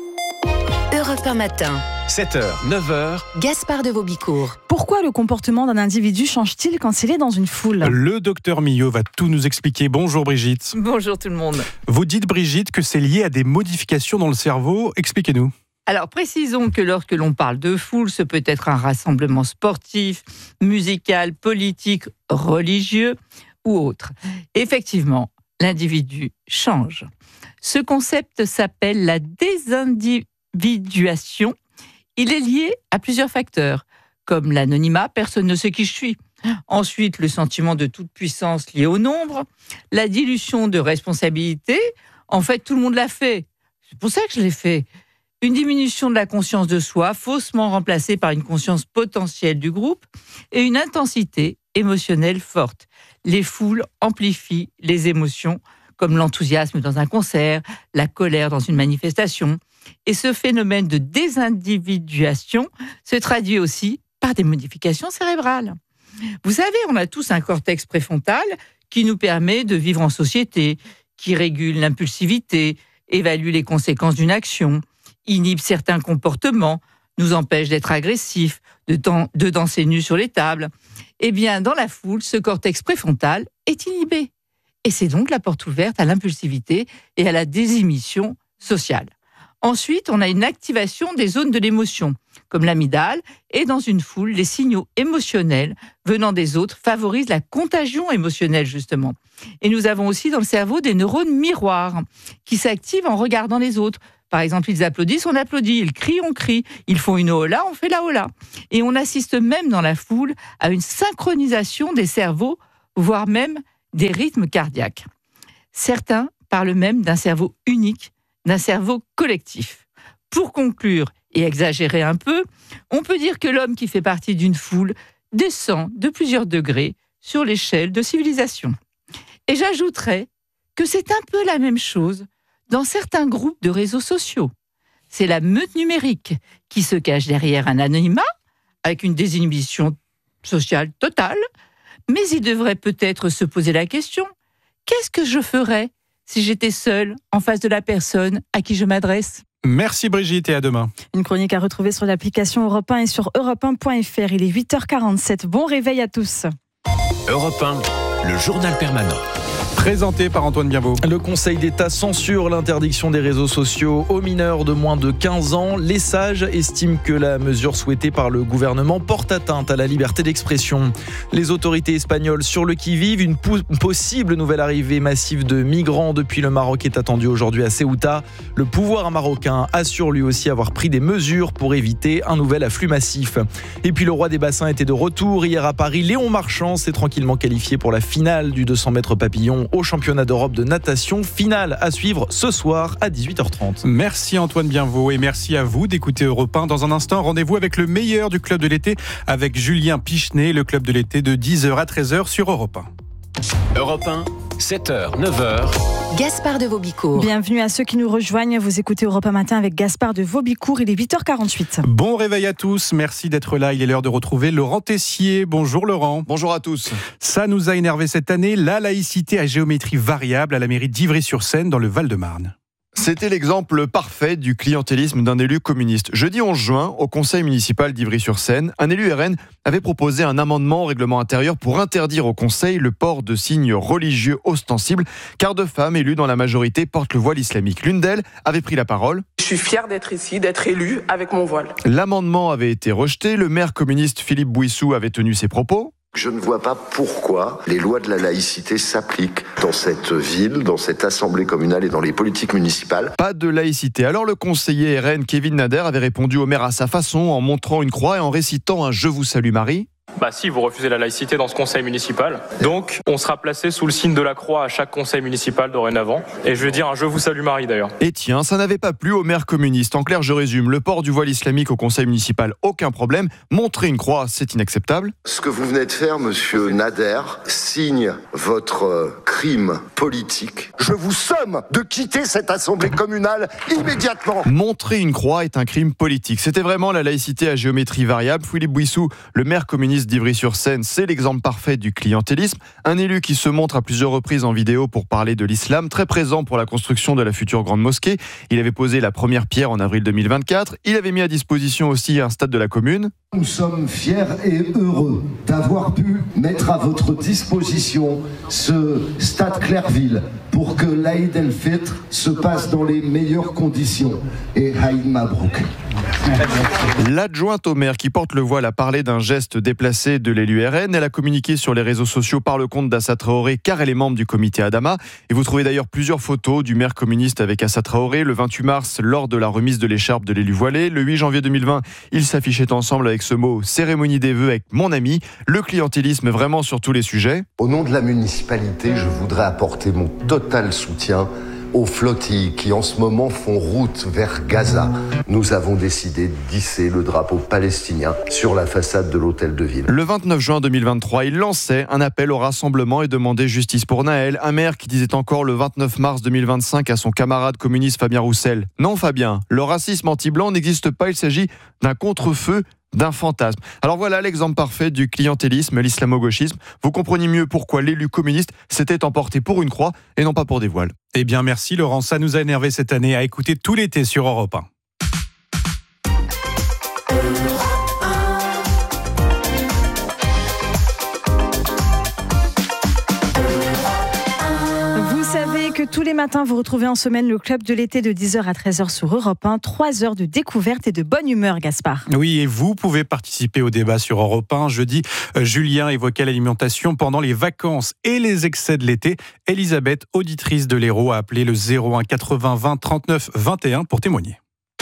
Europe 1 matin. 7h, 9h. Gaspard de Vaubicourt. Pourquoi le comportement d'un individu change-t-il quand il est dans une foule ? Le docteur Millot va tout nous expliquer. Bonjour Brigitte. Bonjour tout le monde. Vous dites Brigitte que c'est lié à des modifications dans le cerveau. Expliquez-nous. Alors précisons que lorsque l'on parle de foule, ce peut être un rassemblement sportif, musical, politique, religieux ou autre. Effectivement, l'individu change. Ce concept s'appelle la désindividuation. Il est lié à plusieurs facteurs, comme l'anonymat, personne ne sait qui je suis. Ensuite, le sentiment de toute puissance lié au nombre, la dilution de responsabilité. En fait, tout le monde l'a fait. C'est pour ça que je l'ai fait. Une diminution de la conscience de soi, faussement remplacée par une conscience potentielle du groupe, et une intensité émotionnelle forte. Les foules amplifient les émotions, comme l'enthousiasme dans un concert, la colère dans une manifestation. Et ce phénomène de désindividuation se traduit aussi par des modifications cérébrales. Vous savez, on a tous un cortex préfrontal qui nous permet de vivre en société, qui régule l'impulsivité, évalue les conséquences d'une action, inhibe certains comportements, nous empêche d'être agressifs, de danser nus sur les tables. Eh bien, dans la foule, ce cortex préfrontal est inhibé. Et c'est donc la porte ouverte à l'impulsivité et à la désinhibition sociale. Ensuite, on a une activation des zones de l'émotion, comme l'amygdale, et dans une foule, les signaux émotionnels venant des autres favorisent la contagion émotionnelle, justement. Et nous avons aussi dans le cerveau des neurones miroirs qui s'activent en regardant les autres. Par exemple, ils applaudissent, on applaudit, ils crient, on crie, ils font une hola, on fait la hola. Et on assiste même dans la foule à une synchronisation des cerveaux, voire même des rythmes cardiaques. Certains parlent même d'un cerveau unique, d'un cerveau collectif. Pour conclure et exagérer un peu, on peut dire que l'homme qui fait partie d'une foule descend de plusieurs degrés sur l'échelle de civilisation. Et j'ajouterais que c'est un peu la même chose dans certains groupes de réseaux sociaux. C'est la meute numérique qui se cache derrière un anonymat, avec une désinhibition sociale totale, mais il devrait peut-être se poser la question, qu'est-ce que je ferais si j'étais seule en face de la personne à qui je m'adresse ? Merci Brigitte et à demain. Une chronique à retrouver sur l'application Europe 1 et sur europe1.fr. Il est 8h47. Bon réveil à tous. Europe 1, le journal permanent. Présenté par Antoine Bienveau. Le Conseil d'État censure l'interdiction des réseaux sociaux aux mineurs de moins de 15 ans. Les sages estiment que la mesure souhaitée par le gouvernement porte atteinte à la liberté d'expression. Les autorités espagnoles sur le qui-vive, une possible nouvelle arrivée massive de migrants depuis le Maroc est attendue aujourd'hui à Ceuta. Le pouvoir marocain assure lui aussi avoir pris des mesures pour éviter un nouvel afflux massif. Et puis le roi des bassins était de retour hier à Paris. Léon Marchand s'est tranquillement qualifié pour la finale du 200 mètres papillon au championnat d'Europe de natation. Finale à suivre ce soir à 18h30. Merci Antoine Bienveau et merci à vous d'écouter Europe 1. Dans un instant, rendez-vous avec le meilleur du club de l'été avec Julien Pichenet, le club de l'été de 10h à 13h sur Europe 1. Europe 1, 7h, 9h. Gaspard de Vaubicourt. Bienvenue à ceux qui nous rejoignent. Vous écoutez Europe 1 Matin avec Gaspard de Vaubicourt. Il est 8h48. Bon réveil à tous. Merci d'être là. Il est l'heure de retrouver Laurent Tessier. Bonjour Laurent. Bonjour à tous. Ça nous a énervé cette année. La laïcité à géométrie variable à la mairie d'Ivry-sur-Seine dans le Val-de-Marne. C'était l'exemple parfait du clientélisme d'un élu communiste. Jeudi 11 juin, au conseil municipal d'Ivry-sur-Seine, un élu RN avait proposé un amendement au règlement intérieur pour interdire au conseil le port de signes religieux ostensibles, car 2 femmes élues dans la majorité portent le voile islamique. L'une d'elles avait pris la parole. Je suis fière d'être ici, d'être élue avec mon voile. L'amendement avait été rejeté. Le maire communiste Philippe Bouissou avait tenu ses propos. Je ne vois pas pourquoi les lois de la laïcité s'appliquent dans cette ville, dans cette assemblée communale et dans les politiques municipales. Pas de laïcité. Alors le conseiller RN Kevin Nader avait répondu au maire à sa façon en montrant une croix et en récitant un « Je vous salue Marie ». Si, vous refusez la laïcité dans ce conseil municipal. Donc, on sera placé sous le signe de la croix à chaque conseil municipal dorénavant. Et je vais dire un « Je vous salue Marie » d'ailleurs. Et tiens, ça n'avait pas plu au maire communiste. En clair, je résume, le port du voile islamique au conseil municipal, aucun problème. Montrer une croix, c'est inacceptable. Ce que vous venez de faire, monsieur Nader, signe votre crime politique. Je vous somme de quitter cette assemblée communale immédiatement. Montrer une croix est un crime politique. C'était vraiment la laïcité à géométrie variable. Philippe Bouissou, le maire communiste d'Ivry-sur-Seine, c'est l'exemple parfait du clientélisme. Un élu qui se montre à plusieurs reprises en vidéo pour parler de l'islam, très présent pour la construction de la future grande mosquée. Il avait posé la première pierre en avril 2024. Il avait mis à disposition aussi un stade de la commune. Nous sommes fiers et heureux d'avoir pu mettre à votre disposition ce stade Clairville pour que l'Aïd el-Fitr se passe dans les meilleures conditions. Et Haïd Mabrouk. L'adjointe au maire qui porte le voile a parlé d'un geste déplacé de l'élu RN. Elle a communiqué sur les réseaux sociaux par le compte d'Assa Traoré car elle est membre du comité Adama. Et vous trouvez d'ailleurs plusieurs photos du maire communiste avec Assa Traoré le 28 mars lors de la remise de l'écharpe de l'élu voilé. Le 8 janvier 2020, ils s'affichaient ensemble avec ce mot « cérémonie des vœux avec mon ami ». Le clientélisme vraiment sur tous les sujets. Au nom de la municipalité, je voudrais apporter mon total soutien aux flottilles qui en ce moment font route vers Gaza. Nous avons décidé d'hisser le drapeau palestinien sur la façade de l'hôtel de ville. Le 29 juin 2023, il lançait un appel au rassemblement et demandait justice pour Naël, un maire qui disait encore le 29 mars 2025 à son camarade communiste Fabien Roussel. Non Fabien, le racisme anti-blanc n'existe pas, il s'agit d'un contre-feu, d'un fantasme. Alors voilà l'exemple parfait du clientélisme, l'islamo-gauchisme. Vous comprenez mieux pourquoi l'élu communiste s'était emporté pour une croix et non pas pour des voiles. Eh bien merci Laurent, ça nous a énervé cette année à écouter tout l'été sur Europe 1. Rappelez que tous les matins, vous retrouvez en semaine le club de l'été de 10h à 13h sur Europe 1. 3 heures de découverte et de bonne humeur, Gaspard. Oui, et vous pouvez participer au débat sur Europe 1. Jeudi, Julien évoquait l'alimentation pendant les vacances et les excès de l'été. Elisabeth, auditrice de l'Hérault, a appelé le 01 80 20 39 21 pour témoigner.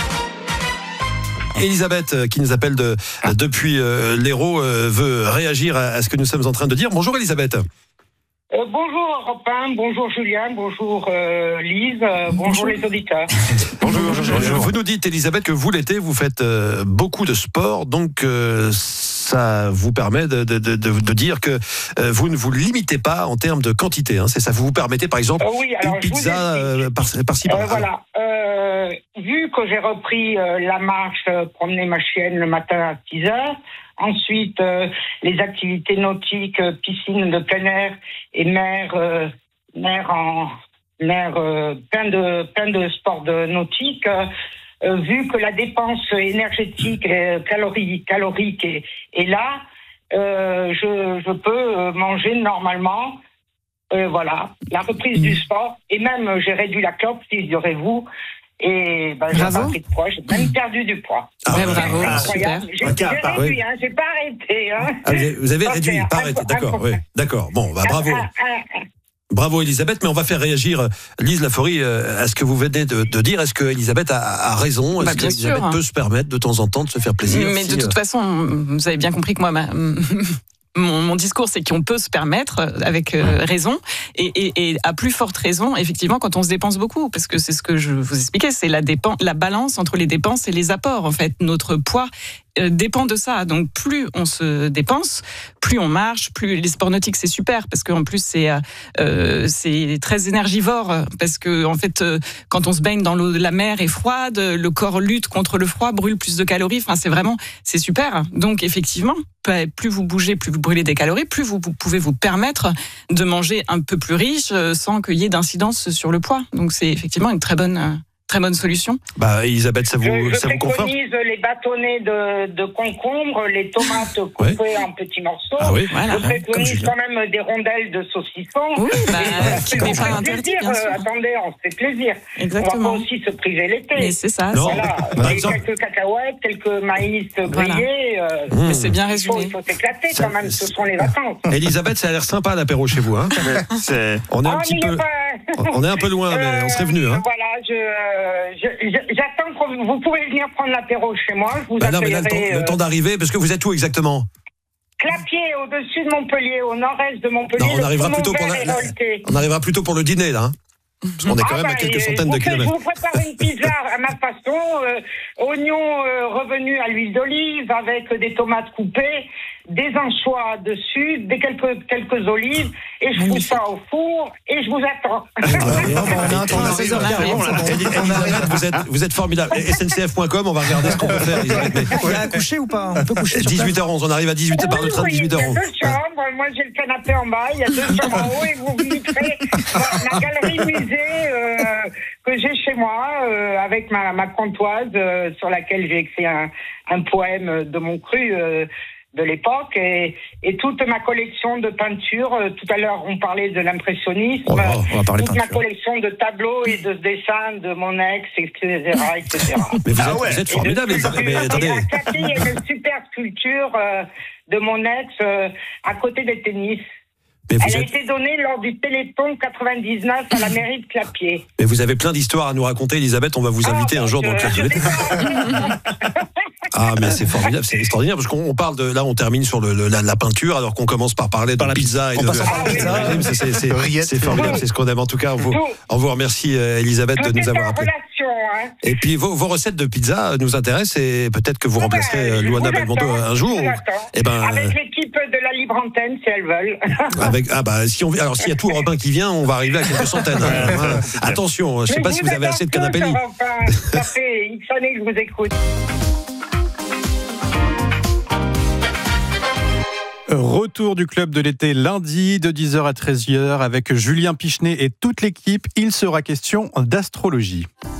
Elisabeth, qui nous appelle depuis l'Hérault, veut réagir à ce que nous sommes en train de dire. Bonjour Elisabeth. Bonjour Europe 1, bonjour Julien, bonjour Lise, bonjour les auditeurs. Bonjour. Vous nous dites, Elisabeth, que vous l'été, vous faites beaucoup de sport, donc ça vous permet de dire que vous ne vous limitez pas en termes de quantité. Hein, c'est ça, vous permettez par exemple une pizza par-ci par-là. Voilà, vu que j'ai repris la marche, promener ma chienne le matin à 6h, ensuite, les activités nautiques, piscine de plein air et mer, plein de sports nautiques. Vu que la dépense énergétique, calorique est là, je peux manger normalement. Voilà, la reprise du sport. Et même, j'ai réduit la clope, figurez-vous. Et j'ai pas pris de poids, j'ai même perdu du poids. Bravo, super. J'ai réduit, j'ai pas arrêté. Vous avez réduit, pas arrêté, d'accord. Oui, d'accord. Bon, bravo. Bravo Elisabeth, mais on va faire réagir Lise Laforie à ce que vous venez de dire. Est-ce que Elisabeth a raison? Est-ce qu'Elisabeth peut se permettre de temps en temps de se faire plaisir? Mais de toute façon, vous avez bien compris que moi, mon discours, c'est qu'on peut se permettre avec raison et à plus forte raison, effectivement, quand on se dépense beaucoup, parce que c'est ce que je vous expliquais, c'est la balance entre les dépenses et les apports. En fait, notre poids dépend de ça. Donc, plus on se dépense, plus on marche, plus les sports nautiques, c'est super, parce qu'en plus, c'est très énergivore, parce que, en fait, quand on se baigne dans l'eau de la mer est froide, le corps lutte contre le froid, brûle plus de calories. Enfin, c'est super. Donc, effectivement, plus vous bougez, plus vous brûlez des calories, plus vous pouvez vous permettre de manger un peu plus riche sans qu'il y ait d'incidence sur le poids. Donc, c'est effectivement une très bonne solution. Elisabeth, ça vous conforte? Je préconise les bâtonnets de concombre, les tomates coupées en petits morceaux. Ah oui, je préconise quand même des rondelles de saucisson. Oui, c'est pas interdit. Attendez, on se fait plaisir. Exactement. On va pas aussi se priver l'été. Mais c'est ça. Voilà. Quelques cacahuètes, quelques maïs grillés. Mais c'est bien résumé. Il faut s'éclater quand même, ce sont les vacances. Elisabeth, ça a l'air sympa l'apéro chez vous. Hein. On est un peu loin, mais on serait venu. Hein. Voilà, j'attends que vous pouvez venir prendre l'apéro chez moi. Je vous appellerai, le temps d'arriver, parce que vous êtes où exactement? Clapier, au-dessus de Montpellier, au nord-est de Montpellier. Non, on arrivera plutôt pour le dîner, là. Hein. Parce qu'on est quand même à quelques centaines de kilomètres. Je vous prépare une pizza à ma façon, oignons revenus à l'huile d'olive avec des tomates coupées, des anchois dessus, quelques olives, et je fous ça au four et je vous attends. Elisabeth, vous êtes formidable. SNCF.com, on va regarder ce qu'on peut faire. On va coucher ou pas? On peut coucher 18h11, on arrive à 18h par le train de 18h11. Il y a 2 chambres, moi j'ai le canapé en bas, il y a 2 chambres en haut et vous visiterez ma galerie musée que j'ai chez moi avec ma comptoise sur laquelle j'ai écrit un poème de mon cru de l'époque et toute ma collection de peintures. Tout à l'heure, on parlait de l'impressionnisme. Toute ma collection de tableaux et de dessins de mon ex, etc. Mais vous êtes formidable. Mais attendez. Il y a une super sculpture de mon ex à côté des tennis. Elle a été donnée lors du Téléthon 99 à la mairie de Clapier. Mais vous avez plein d'histoires à nous raconter, Elisabeth. On va vous inviter un jour dans le club. Ah, mais c'est formidable, c'est extraordinaire, parce qu'on parle de... Là, on termine sur la peinture, alors qu'on commence par parler de pizza et de... C'est formidable, c'est ce qu'on aime. En tout cas, on vous remercie, Elisabeth, de nous avoir appelé. Et puis, vos recettes de pizza nous intéressent, et peut-être que vous remplacerez Luana Belmondo un jour. Avec l'équipe de la Libre Antenne, si elles veulent. Alors, s'il y a tout Europe 1 qui vient, on va arriver à quelques centaines. Attention, je ne sais pas si vous avez assez de canapé lit. Ça fait X années que je vous écoute. Retour du club de l'été lundi de 10h à 13h avec Julien Pichenet et toute l'équipe. Il sera question d'astrologie.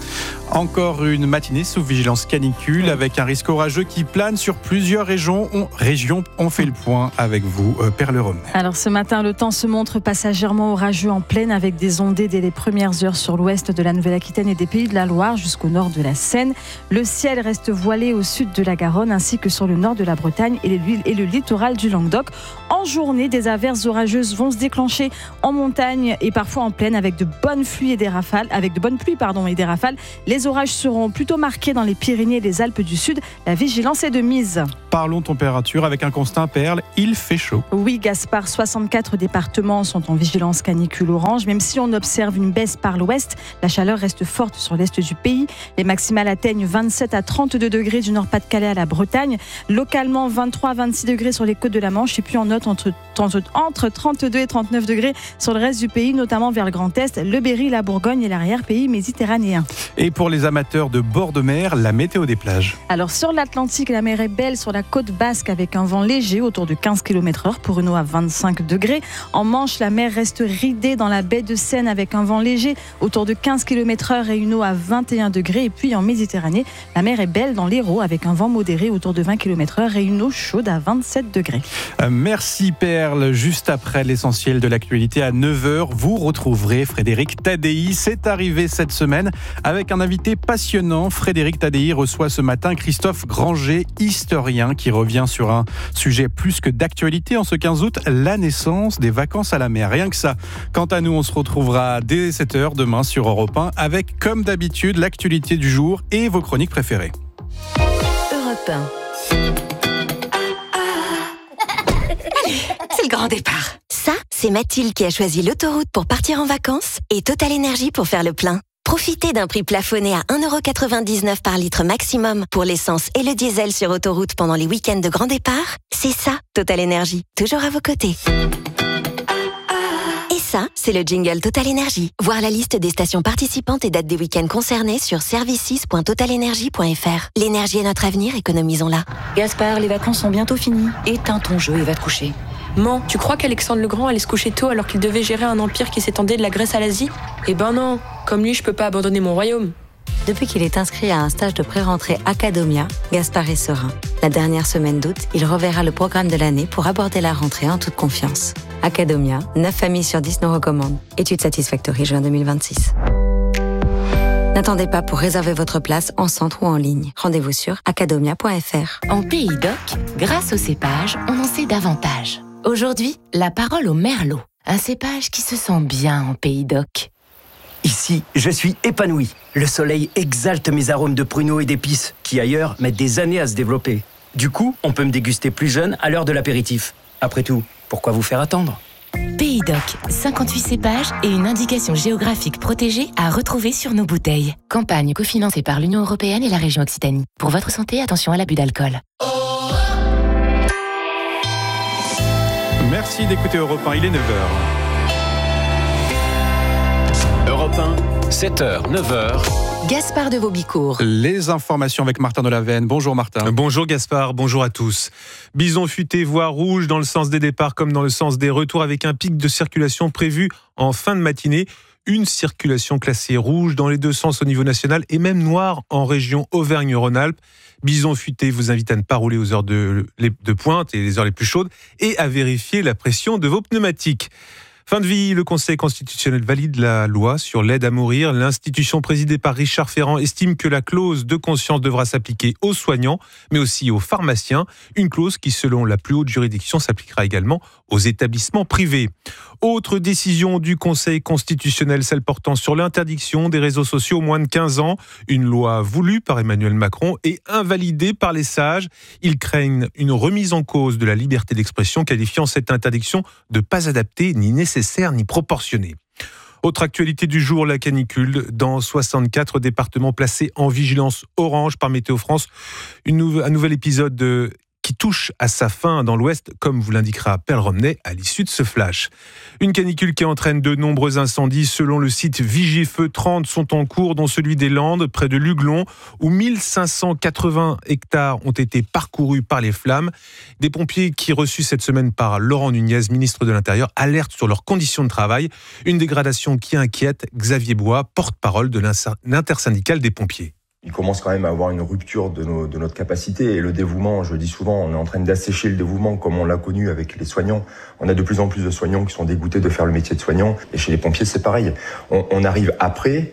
Encore une matinée sous vigilance canicule avec un risque orageux qui plane sur plusieurs régions. On fait le point avec vous, Perle Romer. Alors ce matin, le temps se montre passagèrement orageux en plaine avec des ondées dès les premières heures sur l'ouest de la Nouvelle-Aquitaine et des Pays de la Loire jusqu'au nord de la Seine. Le ciel reste voilé au sud de la Garonne ainsi que sur le nord de la Bretagne et le littoral du Languedoc. En journée, des averses orageuses vont se déclencher en montagne et parfois en plaine avec de bonnes pluies et des rafales. Les orages seront plutôt marqués dans les Pyrénées et les Alpes du Sud. La vigilance est de mise. Parlons température avec un constat, Perle, il fait chaud. Oui, Gaspard, 64 départements sont en vigilance canicule orange. Même si on observe une baisse par l'ouest, la chaleur reste forte sur l'est du pays. Les maximales atteignent 27 à 32 degrés du Nord-Pas-de-Calais à la Bretagne. Localement, 23 à 26 degrés sur les côtes de la Manche. Et puis on note entre 32 et 39 degrés sur le reste du pays, notamment vers le Grand Est, le Berry, la Bourgogne et l'arrière-pays méditerranéen. Et pour les amateurs de bord de mer, la météo des plages. Alors sur l'Atlantique, la mer est belle sur la côte basque avec un vent léger autour de 15 km/h pour une eau à 25 degrés. En Manche, la mer reste ridée dans la baie de Seine avec un vent léger autour de 15 km/h et une eau à 21 degrés. Et puis en Méditerranée, la mer est belle dans l'Hérault avec un vent modéré autour de 20 km/h et une eau chaude à 27 degrés. Merci Perle. Juste après l'essentiel de l'actualité à 9h, vous retrouverez Frédéric Tadei. C'est arrivé cette semaine avec un invité passionnant. Frédéric Tadei reçoit ce matin Christophe Granger, historien, qui revient sur un sujet plus que d'actualité en ce 15 août, la naissance des vacances à la mer. Rien que ça. Quant à nous, on se retrouvera dès 7h demain sur Europe 1 avec, comme d'habitude, l'actualité du jour et vos chroniques préférées. Europe 1. C'est le grand départ. Ça, c'est Mathilde qui a choisi l'autoroute pour partir en vacances et Total Énergie pour faire le plein. Profitez d'un prix plafonné à 1,99€ par litre maximum pour l'essence et le diesel sur autoroute pendant les week-ends de grand départ. C'est ça, Total Énergie, toujours à vos côtés. Et ça, c'est le jingle Total Énergie. Voir la liste des stations participantes et dates des week-ends concernés sur services.totalenergie.fr. L'énergie est notre avenir, économisons-la. Gaspard, les vacances sont bientôt finies. Éteins ton jeu et va te coucher. Man, tu crois qu'Alexandre le Grand allait se coucher tôt alors qu'il devait gérer un empire qui s'étendait de la Grèce à l'Asie ? Eh ben non, comme lui, je peux pas abandonner mon royaume. Depuis qu'il est inscrit à un stage de pré-rentrée Academia, Gaspard est serein. La dernière semaine d'août, il reverra le programme de l'année pour aborder la rentrée en toute confiance. Academia, 9 familles sur 10 nous recommandent. Étude Satisfactory, juin 2026. N'attendez pas pour réserver votre place en centre ou en ligne. Rendez-vous sur academia.fr. En Pays d'Oc, grâce au cépage, on en sait davantage. Aujourd'hui, la parole au merlot. Un cépage qui se sent bien en Pays d'Oc. Ici, je suis épanoui. Le soleil exalte mes arômes de pruneaux et d'épices, qui ailleurs mettent des années à se développer. Du coup, on peut me déguster plus jeune à l'heure de l'apéritif. Après tout, pourquoi vous faire attendre ? Pays d'Oc, 58 cépages et une indication géographique protégée à retrouver sur nos bouteilles. Campagne cofinancée par l'Union européenne et la région Occitanie. Pour votre santé, attention à l'abus d'alcool. Merci d'écouter Europe 1, il est 9h. Europe 1, 7h, 9h. Gaspard de Vaubicourt. Les informations avec Martin Delavenne. Bonjour Martin. Bonjour Gaspard, bonjour à tous. Bison futé, voie rouge dans le sens des départs comme dans le sens des retours avec un pic de circulation prévu en fin de matinée. Une circulation classée rouge dans les deux sens au niveau national et même noire en région Auvergne-Rhône-Alpes. Bison futé vous invite à ne pas rouler aux heures de pointe et les heures les plus chaudes et à vérifier la pression de vos pneumatiques. Fin de vie, le Conseil constitutionnel valide la loi sur l'aide à mourir. L'institution présidée par Richard Ferrand estime que la clause de conscience devra s'appliquer aux soignants, mais aussi aux pharmaciens. Une clause qui, selon la plus haute juridiction, s'appliquera également aux établissements privés. Autre décision du Conseil constitutionnel, celle portant sur l'interdiction des réseaux sociaux aux moins de 15 ans. Une loi voulue par Emmanuel Macron et invalidée par les sages. Ils craignent une remise en cause de la liberté d'expression, qualifiant cette interdiction de pas adaptée, ni nécessaire, ni proportionnée. Autre actualité du jour, la canicule dans 64 départements placés en vigilance orange par Météo France. Un nouvel épisode qui touche à sa fin dans l'Ouest, comme vous l'indiquera Perle Romney à l'issue de ce flash. Une canicule qui entraîne de nombreux incendies. Selon le site Vigifeu, 30 sont en cours, dont celui des Landes, près de Luglon, où 1580 hectares ont été parcourus par les flammes. Des pompiers qui, reçus cette semaine par Laurent Nunez, ministre de l'Intérieur, alertent sur leurs conditions de travail. Une dégradation qui inquiète. Xavier Bois, porte-parole de l'intersyndicale des pompiers. Il commence quand même à avoir une rupture de notre capacité et le dévouement, je le dis souvent, on est en train d'assécher le dévouement comme on l'a connu avec les soignants. On a de plus en plus de soignants qui sont dégoûtés de faire le métier de soignant et chez les pompiers c'est pareil. On arrive après,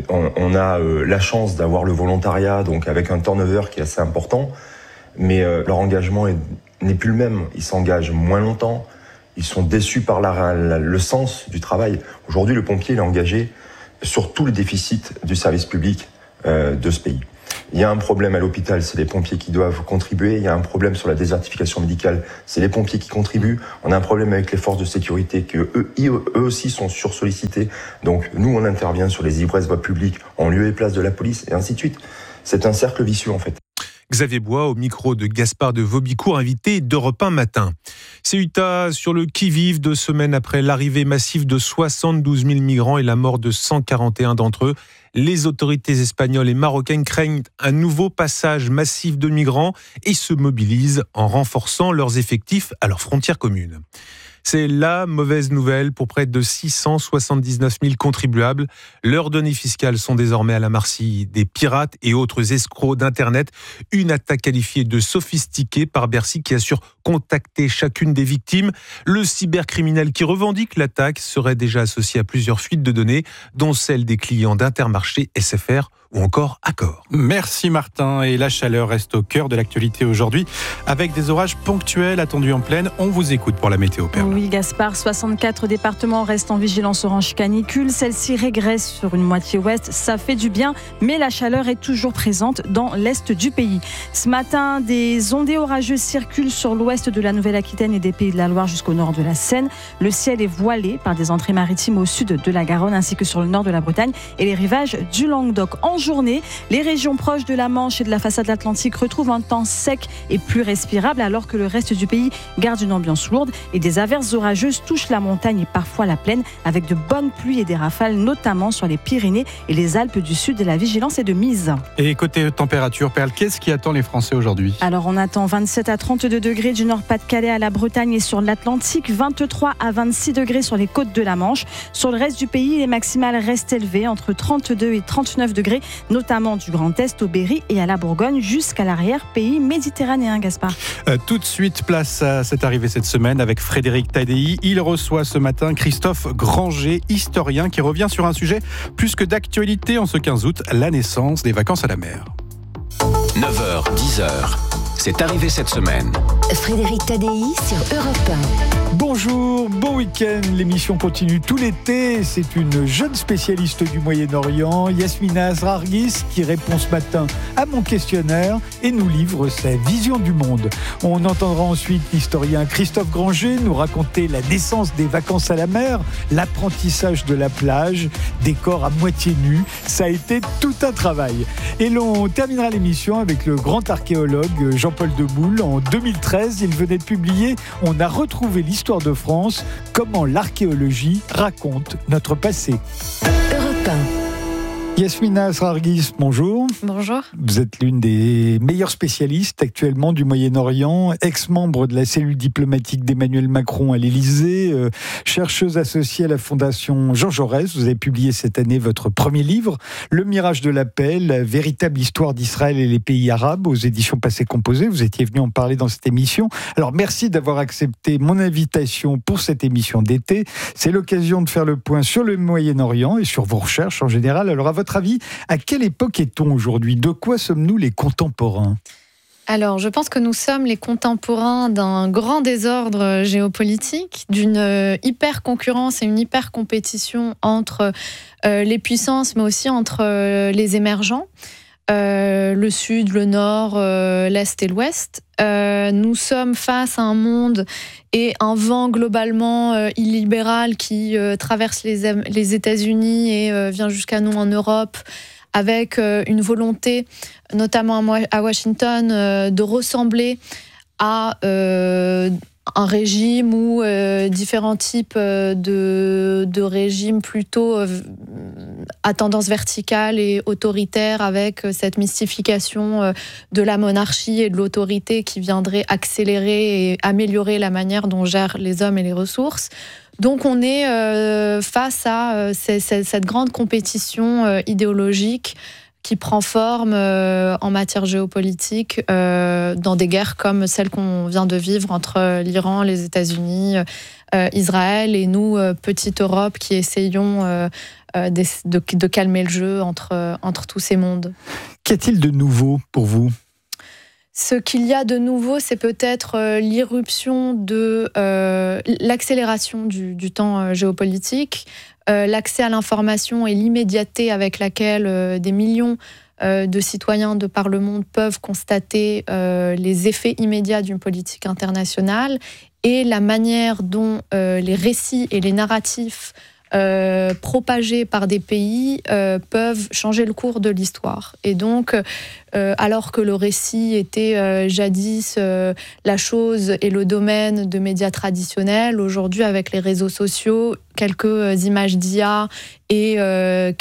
on a la chance d'avoir le volontariat donc avec un turnover qui est assez important, mais leur engagement n'est plus le même. Ils s'engagent moins longtemps, ils sont déçus par le sens du travail. Aujourd'hui le pompier il est engagé sur tous les déficits du service public de ce pays. Il y a un problème à l'hôpital, c'est les pompiers qui doivent contribuer. Il y a un problème sur la désertification médicale, c'est les pompiers qui contribuent. On a un problème avec les forces de sécurité que eux aussi sont sursollicités. Donc nous, on intervient sur les ivresses voies publiques en lieu et place de la police et ainsi de suite. C'est un cercle vicieux en fait. Xavier Bois au micro de Gaspard de Vaubicourt, invité d'Europe 1 matin. Ceuta sur le qui-vive 2 semaines après l'arrivée massive de 72 000 migrants et la mort de 141 d'entre eux. Les autorités espagnoles et marocaines craignent un nouveau passage massif de migrants et se mobilisent en renforçant leurs effectifs à leurs frontières communes. C'est la mauvaise nouvelle pour près de 679 000 contribuables. Leurs données fiscales sont désormais à la merci des pirates et autres escrocs d'Internet. Une attaque qualifiée de sophistiquée par Bercy qui assure contacter chacune des victimes. Le cybercriminel qui revendique l'attaque serait déjà associé à plusieurs fuites de données, dont celle des clients d'Intermarché, SFR ou encore Accor. Merci Martin. Et la chaleur reste au cœur de l'actualité aujourd'hui avec des orages ponctuels attendus en pleine. On vous écoute pour la météo, Perle. Oui, Gaspard, 64 départements restent en vigilance orange canicule. Celle-ci régresse sur une moitié ouest. Ça fait du bien, mais la chaleur est toujours présente dans l'est du pays. Ce matin, des ondées orageuses circulent sur l'ouest de la Nouvelle-Aquitaine et des Pays de la Loire jusqu'au nord de la Seine. Le ciel est voilé par des entrées maritimes au sud de la Garonne ainsi que sur le nord de la Bretagne et les rivages du Languedoc. En journée, les régions proches de la Manche et de la façade atlantique retrouvent un temps sec et plus respirable alors que le reste du pays garde une ambiance lourde et des averses orageuses touchent la montagne et parfois la plaine avec de bonnes pluies et des rafales notamment sur les Pyrénées et les Alpes du Sud. La vigilance est de mise. Et côté température, Perle, qu'est-ce qui attend les Français aujourd'hui ? Alors on attend 27 à 32 degrés du Nord-Pas-de-Calais à la Bretagne et sur l'Atlantique, 23 à 26 degrés sur les côtes de la Manche. Sur le reste du pays, les maximales restent élevées entre 32 et 39 degrés, notamment du Grand Est au Berry et à la Bourgogne jusqu'à l'arrière-pays méditerranéen, Gaspard. Tout de suite, place à cette arrivée cette semaine avec Frédéric Tadei. Il reçoit ce matin Christophe Granger, historien, qui revient sur un sujet plus que d'actualité en ce 15 août, la naissance des vacances à la mer. 9h, 10h, c'est arrivé cette semaine. Frédéric Tadei sur Europe 1. Bonjour, bon week-end. L'émission continue tout l'été. C'est une jeune spécialiste du Moyen-Orient, Yasmina Azrargis, qui répond ce matin à mon questionnaire et nous livre sa vision du monde. On entendra ensuite l'historien Christophe Granger nous raconter la naissance des vacances à la mer, l'apprentissage de la plage, des corps à moitié nus. Ça a été tout un travail. Et l'on terminera l'émission avec le grand archéologue Jean-Paul Deboul. En 2013, il venait de publier « On a retrouvé l'histoire de France, comment l'archéologie raconte notre passé ». Europe 1. Yasmina Azrargis, bonjour. Bonjour. Vous êtes l'une des meilleures spécialistes actuellement du Moyen-Orient, ex-membre de la cellule diplomatique d'Emmanuel Macron à l'Élysée, chercheuse associée à la Fondation Jean Jaurès. Vous avez publié cette année votre premier livre, Le Mirage de la paix, la véritable histoire d'Israël et les pays arabes, aux éditions Passé Composé. Vous étiez venu en parler dans cette émission. Alors merci d'avoir accepté mon invitation pour cette émission d'été. C'est l'occasion de faire le point sur le Moyen-Orient et sur vos recherches en général. Alors à votre avis, à quelle époque est-on aujourd'hui ? De quoi sommes-nous les contemporains ? Alors, je pense que nous sommes les contemporains d'un grand désordre géopolitique, d'une hyper-concurrence et une hyper-compétition entre les puissances, mais aussi entre les émergents, le Sud, le Nord, l'Est et l'Ouest. Nous sommes face à un monde et un vent globalement illibéral qui traverse les États-Unis et vient jusqu'à nous en Europe, avec une volonté, notamment à Washington, de ressembler à un régime ou différents types de régimes plutôt à tendance verticale et autoritaire, avec cette mystification de la monarchie et de l'autorité qui viendrait accélérer et améliorer la manière dont gèrent les hommes et les ressources. Donc on est face à cette grande compétition idéologique qui prend forme en matière géopolitique dans des guerres comme celle qu'on vient de vivre entre l'Iran, les États-Unis, Israël et nous, petite Europe, qui essayons de calmer le jeu entre tous ces mondes. Qu'y a-t-il de nouveau pour vous ? Ce qu'il y a de nouveau, c'est peut-être l'irruption de l'accélération du temps géopolitique, l'accès à l'information et l'immédiateté avec laquelle des millions de citoyens de par le monde peuvent constater les effets immédiats d'une politique internationale, et la manière dont les récits et les narratifs propagés par des pays peuvent changer le cours de l'histoire. Et donc, alors que le récit était jadis la chose et le domaine de médias traditionnels, aujourd'hui, avec les réseaux sociaux, quelques images d'IA et